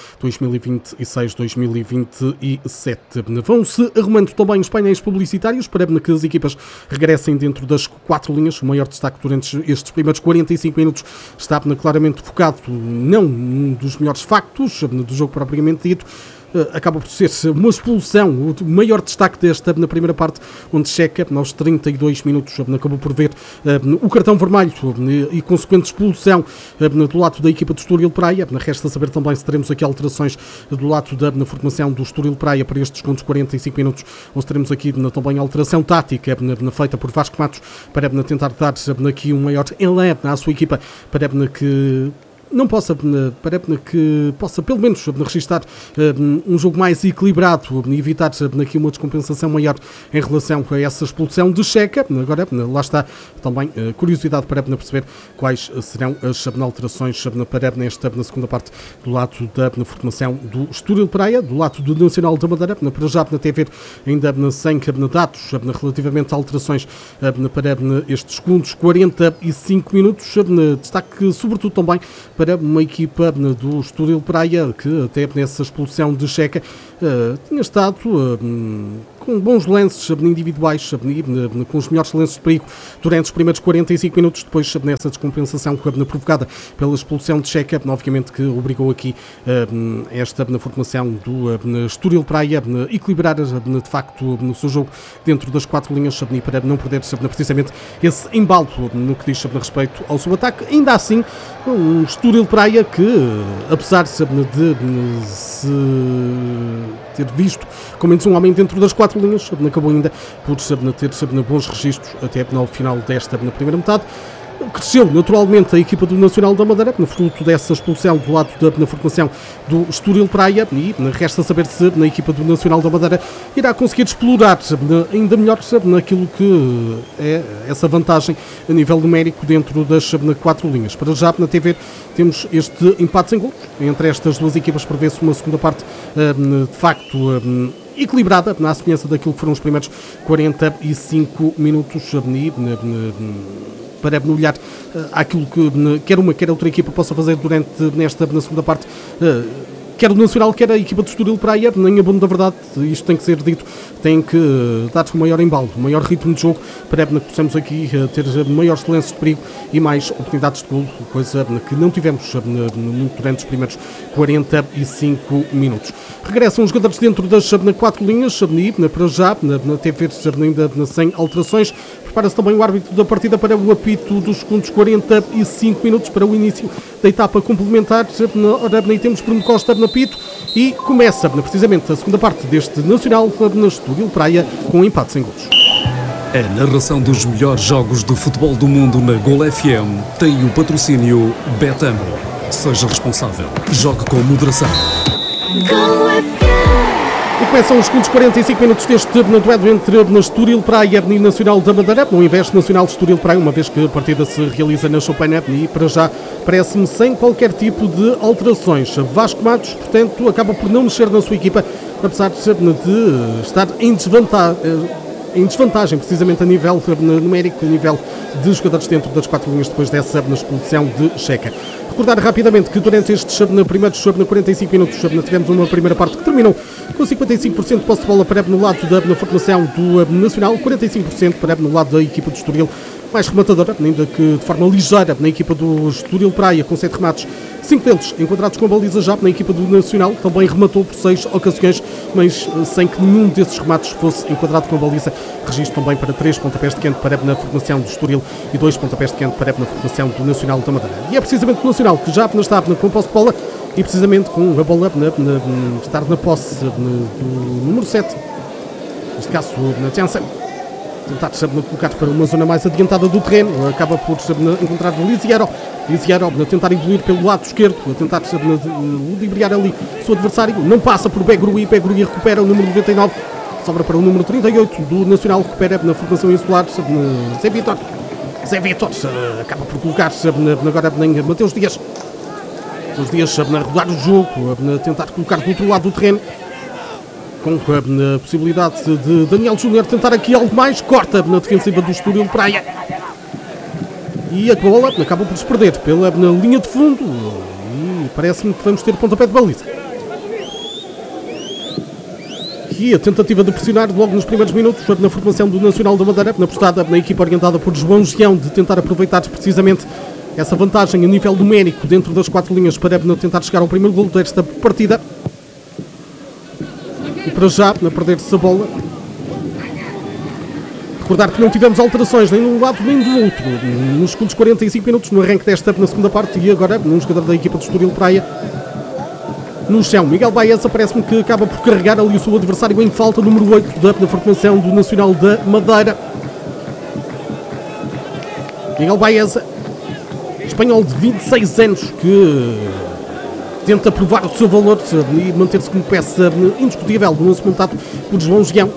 2026-2027. Vão-se arrumando também os painéis publicitários para que as equipas regressem dentro das 4 linhas. O maior destaque durante estes primeiros 45 minutos está claramente focado não num dos melhores factos do jogo propriamente dito. Acaba por ser uma expulsão, o maior destaque desta na primeira parte, onde Checa, aos 32 minutos, acabou por ver o cartão vermelho e consequente expulsão do lado da equipa do Estoril Praia. Resta saber também se teremos aqui alterações do lado da formação do Estoril Praia para estes segundos 45 minutos, ou se teremos aqui também alteração tática feita por Vasco Matos para tentar dar aqui um maior elan à sua equipa, para que não possa, que possa pelo menos registrar um jogo mais equilibrado e evitar aqui uma descompensação maior em relação a essa expulsão de Checa. Agora, lá está também curiosidade para perceber quais serão as alterações para nesta segunda parte do lado da formação do Estoril Praia, do lado do Nacional da Madeira. Para já até ver ainda sem dados relativamente a alterações para estes segundos 45 minutos. Destaque sobretudo também para uma equipa do Estoril Praia que até nessa expulsão de Checa tinha estado com bons lances individuais, com os melhores lances de perigo durante os primeiros 45 minutos, depois nessa descompensação provocada pela expulsão de Checa, obviamente que obrigou aqui esta formação do Estoril Praia a equilibrar de facto no seu jogo dentro das 4 linhas para não perder precisamente esse embalo no que diz respeito ao seu ataque. Ainda assim, um Estoril Praia que, apesar de se ter visto com menos um homem dentro das 4 linhas, acabou ainda por ter bons registros até ao final desta primeira metade. Cresceu naturalmente a equipa do Nacional da Madeira, no fruto dessa expulsão do lado da formação do Estoril Praia, e resta saber se na equipa do Nacional da Madeira irá conseguir explorar ainda melhor naquilo que é essa vantagem a nível numérico dentro das 4 linhas. Para já na TV temos este empate sem golos entre estas duas equipas, prevê-se uma segunda parte de facto equilibrada, na semelhança daquilo que foram os primeiros 45 minutos, para olhar àquilo que quer uma, quer outra equipa possa fazer na segunda parte, quer o Nacional, quer a equipa do Estoril Praia, nem abono da verdade, isto tem que ser dito, tem que dar um maior embalo, um maior ritmo de jogo, para que possamos aqui ter maiores lances de perigo e mais oportunidades de golo, coisa que não tivemos durante os primeiros 45 minutos. Regressam os jogadores dentro das 4 linhas, para já, na TV ainda sem alterações. Prepara-se também o árbitro da partida para o apito dos segundos 45 minutos para o início da etapa complementar. Ora, temos Bruno Costa no apito e começa precisamente a segunda parte deste Nacional na Estoril Praia com um empate sem golos. A narração dos melhores jogos de futebol do mundo na Gol FM tem o patrocínio Betamo. Seja responsável. Jogue com moderação. E começam os segundos 45 minutos deste duelo entre Estoril Praia e Nacional da Madeira, no invés Nacional de Estoril Praia, uma vez que a partida se realiza na Chopin, e para já parece-me sem qualquer tipo de alterações. Vasco Matos, portanto, acaba por não mexer na sua equipa, apesar de estar em desvantagem, precisamente a nível numérico, a nível de jogadores dentro das 4 linhas depois dessa expulsão de Checa. Recordar rapidamente que durante estes primeiros 45 minutos tivemos uma primeira parte que terminou com 55% de posse de bola para no lado na formação do Nacional, 45% para no lado da equipa do Estoril, mais rematadora, ainda que de forma ligeira na equipa do Estoril Praia, com 7 remates, 5 deles enquadrados com a baliza já na equipa do Nacional, também rematou por 6 ocasiões, mas sem que nenhum desses remates fosse enquadrado com a baliza. Registro também para 3 pontapés de canto para na formação do Estoril e 2 pontapés de canto para na formação do Nacional da Madeira. E é precisamente o Nacional que já está com posse de bola e precisamente com a bola estar na posse do número 7, neste caso na Janssen. Tentar colocar para uma zona mais adiantada do terreno, acaba por encontrar o Lisiero a tentar evoluir pelo lado esquerdo, a tentar ludibriar ali o seu adversário, não passa por Begrui recupera o número 99, sobra para o número 38 do Nacional, recupera na formação insular Zé Vitor acaba por colocar-se agora em Mateus Dias a rodar o jogo, a tentar colocar do outro lado do terreno, com a possibilidade de Daniel Júnior tentar aqui algo mais, corta na defensiva do Estoril Praia e a bola acaba por se perder na linha de fundo e parece-me que vamos ter pontapé de baliza. E a tentativa de pressionar logo nos primeiros minutos na formação do Nacional da Madeira, apostada na equipa orientada por João Gião, de tentar aproveitar precisamente essa vantagem a nível numérico dentro das 4 linhas para tentar chegar ao primeiro gol desta partida. E para já, a perder-se a bola. Recordar que não tivemos alterações nem de um lado nem do outro nos segundos 45 minutos no arranque desta na segunda parte, e agora num jogador da equipa do Estoril Praia no chão. Miguel Baeza parece-me que acaba por carregar ali o seu adversário em falta, número 8 da formação do Nacional da Madeira. Miguel Baeza, espanhol de 26 anos, que tenta provar o seu valor e manter-se como peça indiscutível do lance montado por João Gião.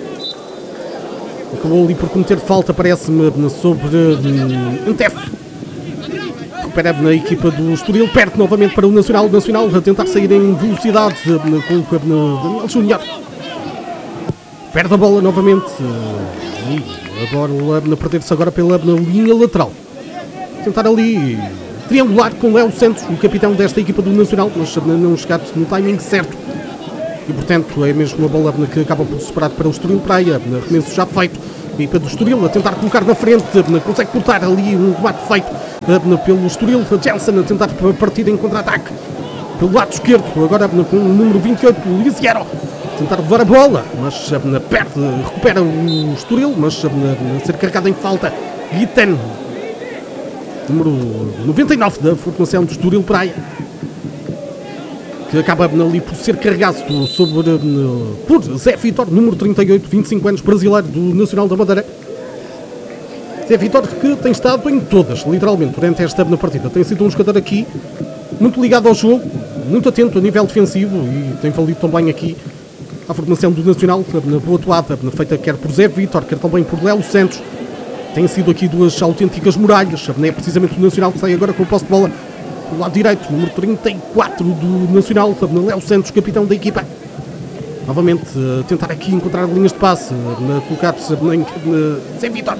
Acabou ali por cometer falta, parece-me, sobre Antef. Recupera na equipa do Estoril, perde novamente para o Nacional. O Nacional a tentar sair em velocidade com Daniel Júnior. Perde a bola novamente e agora a perder-se agora pela linha lateral. Tentar ali triangular com Léo Santos, o capitão desta equipa do Nacional, mas não chegar no timing certo e portanto é mesmo a bola que acaba por separar para o Estoril Praia, arremesso já feito, e para o Estoril a tentar colocar na frente, consegue cortar ali um remate feito pelo Estoril, Jensen a tentar partir em contra-ataque pelo lado esquerdo, agora com o número 28, Lisiero, tentar levar a bola, mas perde, recupera o Estoril, mas a ser carregado em falta, Guiten, número 99 da formação do Estoril Praia, que acaba ali por ser carregado por Zé Vitor, número 38, 25 anos, brasileiro do Nacional da Madeira. Zé Vitor que tem estado em todas, literalmente, durante esta partida. Tem sido um jogador aqui muito ligado ao jogo, muito atento a nível defensivo e tem valido também aqui a formação do Nacional, na boa atuada, feita quer por Zé Vitor, quer também por Léo Santos. Tem sido aqui duas autênticas muralhas, é precisamente o Nacional que sai agora com o posse de bola do lado direito, número 34 do Nacional, Léo Santos, capitão da equipa. Novamente, tentar aqui encontrar linhas de passe, colocar-se Zé Vitor.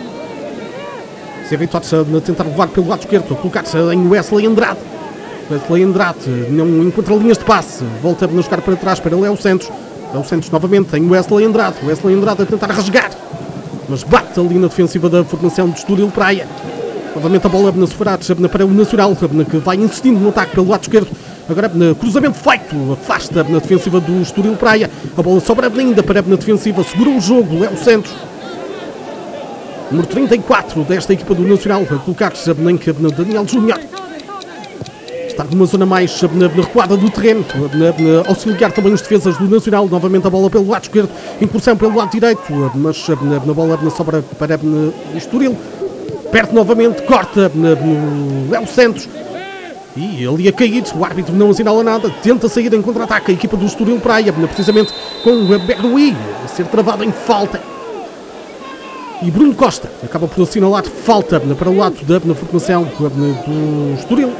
Zé Vitor a tentar levar pelo lado esquerdo, colocar-se em Wesley Andrade. Wesley Andrade não encontra linhas de passe, volta a jogar para trás para Léo Santos. Léo Santos novamente em Wesley Andrade. Wesley Andrade a tentar rasgar, mas bate ali na defensiva da formação de Estoril Praia. Novamente a bola na Sofarados para o Nacional, que vai insistindo no ataque pelo lado esquerdo. Agora cruzamento feito, afasta na defensiva do Estoril Praia. A bola sobra ainda para na defensiva, segura o jogo, Léo Santos. Número 34 desta equipa do Nacional, a colocar-se na Daniel Júnior. Está numa zona mais na recuada do terreno, auxiliar também os defesas do Nacional. Novamente a bola pelo lado esquerdo, incursão pelo lado direito, mas na bola sobra para o Estoril. Perde novamente, corta no Léo Santos. E ali a cair, o árbitro não assinala nada, tenta sair em contra-ataque a equipa do Estoril Praia, precisamente com o Berrui a ser travado em falta. E Bruno Costa acaba por assinalar falta para o lado da formação do Estoril.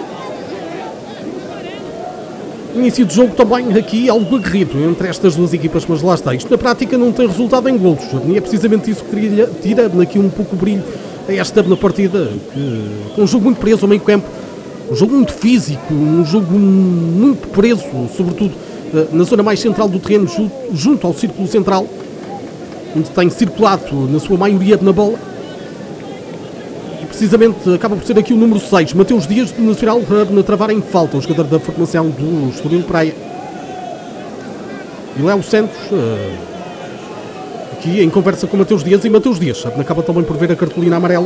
Início de jogo também aqui algo aguerrido entre estas duas equipas, mas lá está. Isto na prática não tem resultado em golos, e é precisamente isso que tira aqui um pouco o brilho a esta partida, com um jogo muito preso ao meio campo, um jogo muito físico, um jogo muito preso, sobretudo na zona mais central do terreno, junto ao círculo central, onde tem circulado na sua maioria na bola. E precisamente acaba por ser aqui o número 6, Mateus Dias, do Nacional, a travar em falta, o jogador da formação do Estoril Praia. E Léo Santos aqui em conversa com Mateus Dias, e Mateus Dias acaba também por ver a cartolina amarela.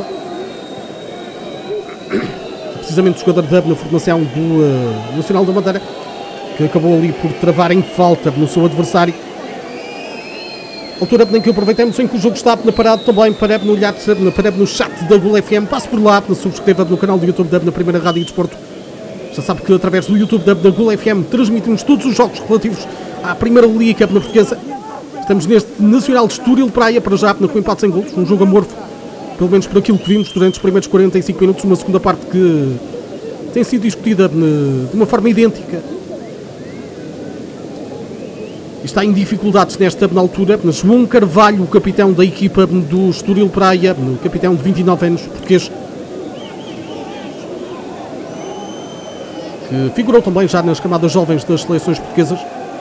Precisamente o jogador da formação do Nacional da Madeira, que acabou ali por travar em falta no seu adversário. Altura em que aproveitamos em que o jogo está parado também para olhar para no chat da Gol FM. Passe por lá, subscreva no canal do YouTube da Primeira Rádio e Desporto. Já sabe que através do YouTube da Gol FM transmitimos todos os jogos relativos à Primeira Liga Portuguesa. Estamos neste Nacional de Estoril Praia, para já com empate sem golos, um jogo amorfo, pelo menos por aquilo que vimos durante os primeiros 45 minutos, uma segunda parte que tem sido discutida de uma forma idêntica. E está em dificuldades nesta altura, mas João Carvalho, o capitão da equipa do Estoril Praia, o capitão de 29 anos, português, que figurou também já nas camadas jovens das seleções portuguesas,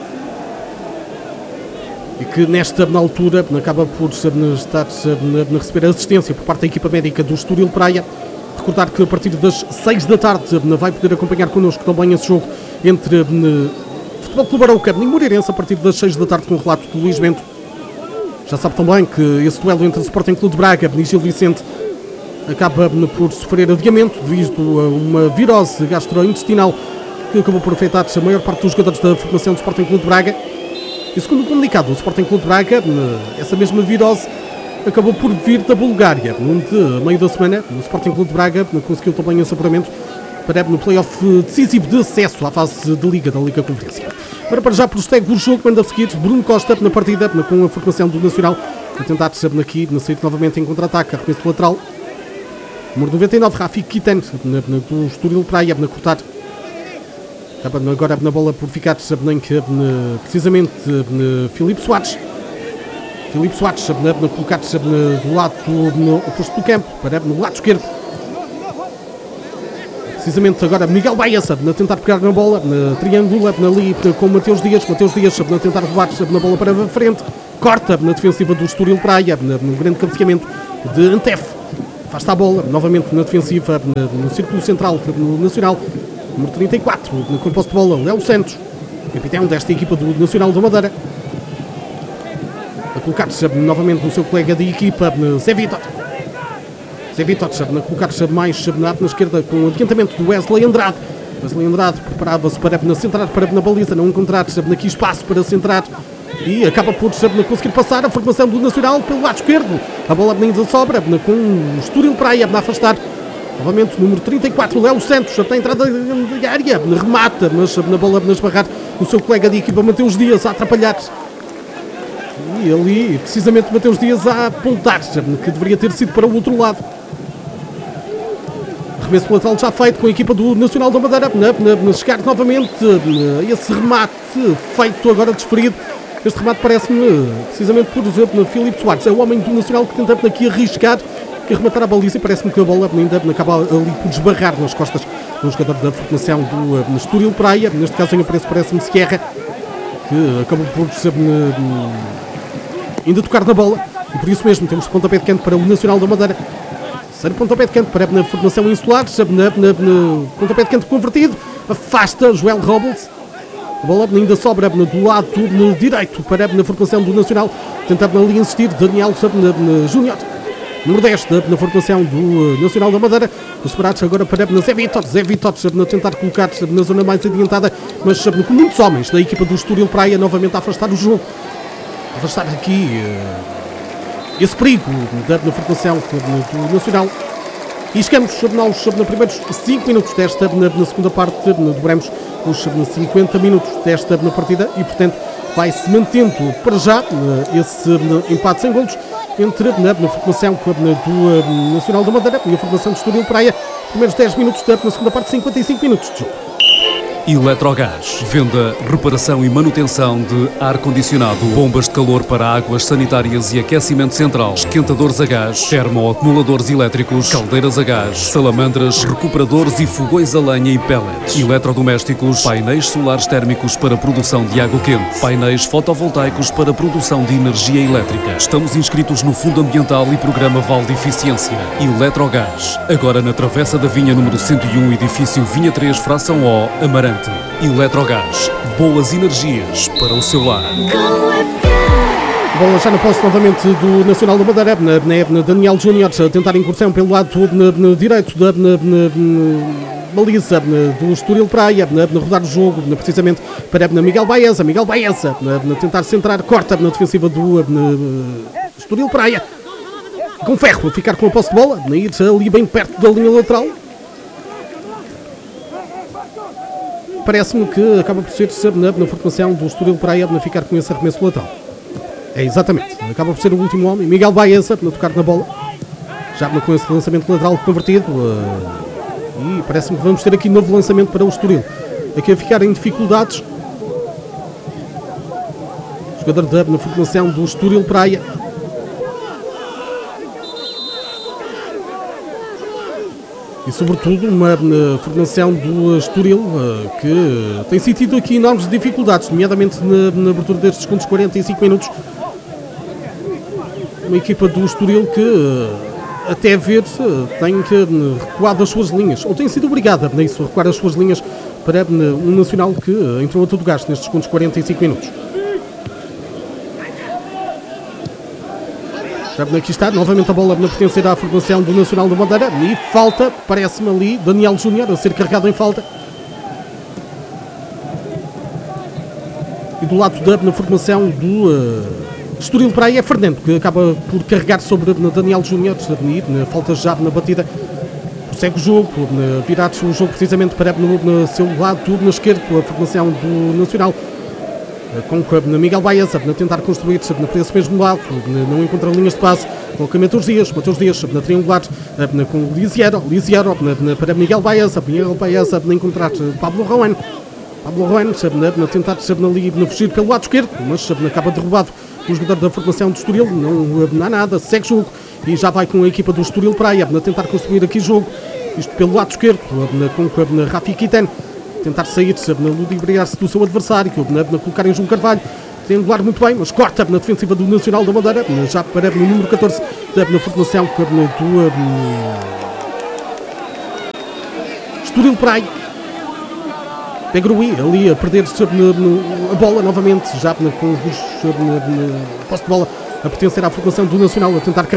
e que nesta altura acaba por estar a receber assistência por parte da equipa médica do Estoril Praia. Recordar que a partir das 6 da tarde vai poder acompanhar connosco também esse jogo entre Futebol Clube Arauca e Moreirense, a partir das 6 da tarde, com o relato do Luís Bento. Já sabe também que esse duelo entre o Sporting Clube de Braga e Gil Vicente acaba por sofrer adiamento devido a uma virose gastrointestinal que acabou por afetar a maior parte dos jogadores da formação do Sporting Clube de Braga. E segundo o comunicado do Sporting Clube de Braga, essa mesma virose acabou por vir da Bulgária, onde, a meio da semana, o Sporting Clube de Braga conseguiu também esse apuramento para no play-off decisivo de acesso à fase de Liga, da Liga Conferência. Para já prossegue o jogo, manda a seguir Bruno Costa na partida, com a formação do Nacional, a tentar aqui, sair novamente em contra-ataque, arremesso lateral. Número 99, Rafik Kitan, do Estoril Praia, a cortar. Acaba agora na bola por ficar precisamente Filipe Soares. Filipe Soares a colocar-se do lado oposto do campo, para no lado esquerdo. precisamente agora Miguel Baeza a tentar pegar na bola, triangula ali com Mateus Dias a tentar levar na bola para a frente, corta na defensiva do Estoril Praia, no grande cabeceamento de Antef, afasta a bola, novamente na defensiva, no círculo central, no Nacional, número 34, com posse de bola, Léo Santos, capitão desta equipa do Nacional da Madeira, a colocar-se novamente no seu colega de equipa, Zé Vitor. Zé Vitor a colocar-se mais na esquerda com o adiantamento do Wesley Andrade. Wesley Andrade preparava-se para centrar para na baliza, não encontrar aqui espaço para centrar e acaba por conseguir passar a formação do Nacional pelo lado esquerdo. A bola ainda sobra com o Estoril Praia a afastar. Novamente o número 34, Léo Santos, já tem entrada de área, remata, mas na bola a esbarrar o seu colega de equipa Mateus Dias a atrapalhar-se. E ali, precisamente, Mateus Dias a apontar, que deveria ter sido para o outro lado. Arremesso lateral já feito com a equipa do Nacional da Madeira, chegar novamente esse remate feito agora desferido. Este remate parece-me, precisamente por exemplo, Filipe Soares, é o homem do Nacional que tenta aqui arriscar e rematar a baliza, e parece-me que a bola ainda acaba ali por desbarrar nas costas do jogador da formação do Estoril Praia. Neste caso, em apreço, parece-me Sierra, que acabou por ainda tocar na bola, e por isso mesmo temos pontapé de canto para o Nacional da Madeira. Terceiro pontapé de canto para a formação insular, pontapé de canto convertido, afasta Joel Robles. A bola ainda sobra do lado direito para a formação do Nacional, tentando ali insistir Daniel Júnior, número 10 na formação do Nacional da Madeira. Os separados agora para Zé Vitor a tentar colocar na zona mais adiantada, mas com muitos homens da equipa do Estoril Praia novamente a afastar o jogo, afastar aqui esse perigo na formação do Nacional. E chegamos aos primeiros 5 minutos desta, na segunda parte, dobramos os 50 minutos desta partida e, portanto, vai-se mantendo para já esse empate sem golos entre na formação do Nacional da Madeira e a formação do Estoril Praia. Primeiros 10 minutos na segunda parte, 55 minutos de jogo. Eletrogás. Venda, reparação e manutenção de ar-condicionado, bombas de calor para águas sanitárias e aquecimento central, esquentadores a gás, termoacumuladores elétricos, caldeiras a gás, salamandras, recuperadores e fogões a lenha e pellets, eletrodomésticos, painéis solares térmicos para produção de água quente, painéis fotovoltaicos para produção de energia elétrica. Estamos inscritos no Fundo Ambiental e Programa Val de Eficiência. Eletrogás. Agora na Travessa da Vinha número 101, edifício Vinha 3, fração O, Amarante. Eletrogás, boas energias para o seu lar. Bola já na posse novamente do Nacional da Madeira, na Daniel Júnior a tentar incursão pelo lado direito da baliza do Estoril Praia, a rodar o jogo precisamente para Miguel Baeza a tentar centrar, corta na defensiva do Estoril Praia, com Ferro a ficar com a posse de bola, a ir ali bem perto da linha lateral. Parece-me que acaba por ser na formação do Estoril Praia a ficar com esse arremesso lateral. É exatamente, acaba por ser o último homem, Miguel Baeza a tocar na bola, já com esse lançamento lateral convertido, e parece-me que vamos ter aqui novo lançamento para o Estoril, aqui a ficar em dificuldades. Jogador na formação do Estoril Praia. E sobretudo uma formação do Estoril que tem sentido aqui enormes dificuldades, nomeadamente na abertura destes segundos 45 minutos. Uma equipa do Estoril que até ver tem recuado as suas linhas, ou tem sido obrigada a isso, a recuar as suas linhas para um Nacional que entrou a todo gasto nestes segundos 45 minutos. Aqui está, novamente a bola a pertencer à formação do Nacional da Madeira e falta, parece-me ali, Daniel Júnior a ser carregado em falta. E do lado na formação do Estoril Praia é Fernando, que acaba por carregar sobre Daniel Júnior, falta já na batida, segue o jogo, virados o jogo precisamente para no seu lado, tudo na esquerda, a formação do Nacional. Com Miguel Baeza a tentar construir por esse mesmo lado, não encontra linhas de passe, coloca Mateus Dias na triangular, com Lisiero para Miguel Baeza a encontrar Pablo Roen a tentar ali fugir pelo lado esquerdo, mas acaba derrubado o jogador da formação do Estoril, não há nada, segue jogo e já vai com a equipa do Estoril Praia a tentar construir aqui jogo. isto pelo lado esquerdo, com Rafi Kitene, tentar sair, ludibriar-se do seu adversário, colocar em João Carvalho, triangular muito bem, mas corta na defensiva do Nacional da Madeira, já para o número 14 na formação do Estoril Praia. Pegrui ali a perder a bola novamente, já com os posse de bola a pertencer à formação do Nacional, a tentar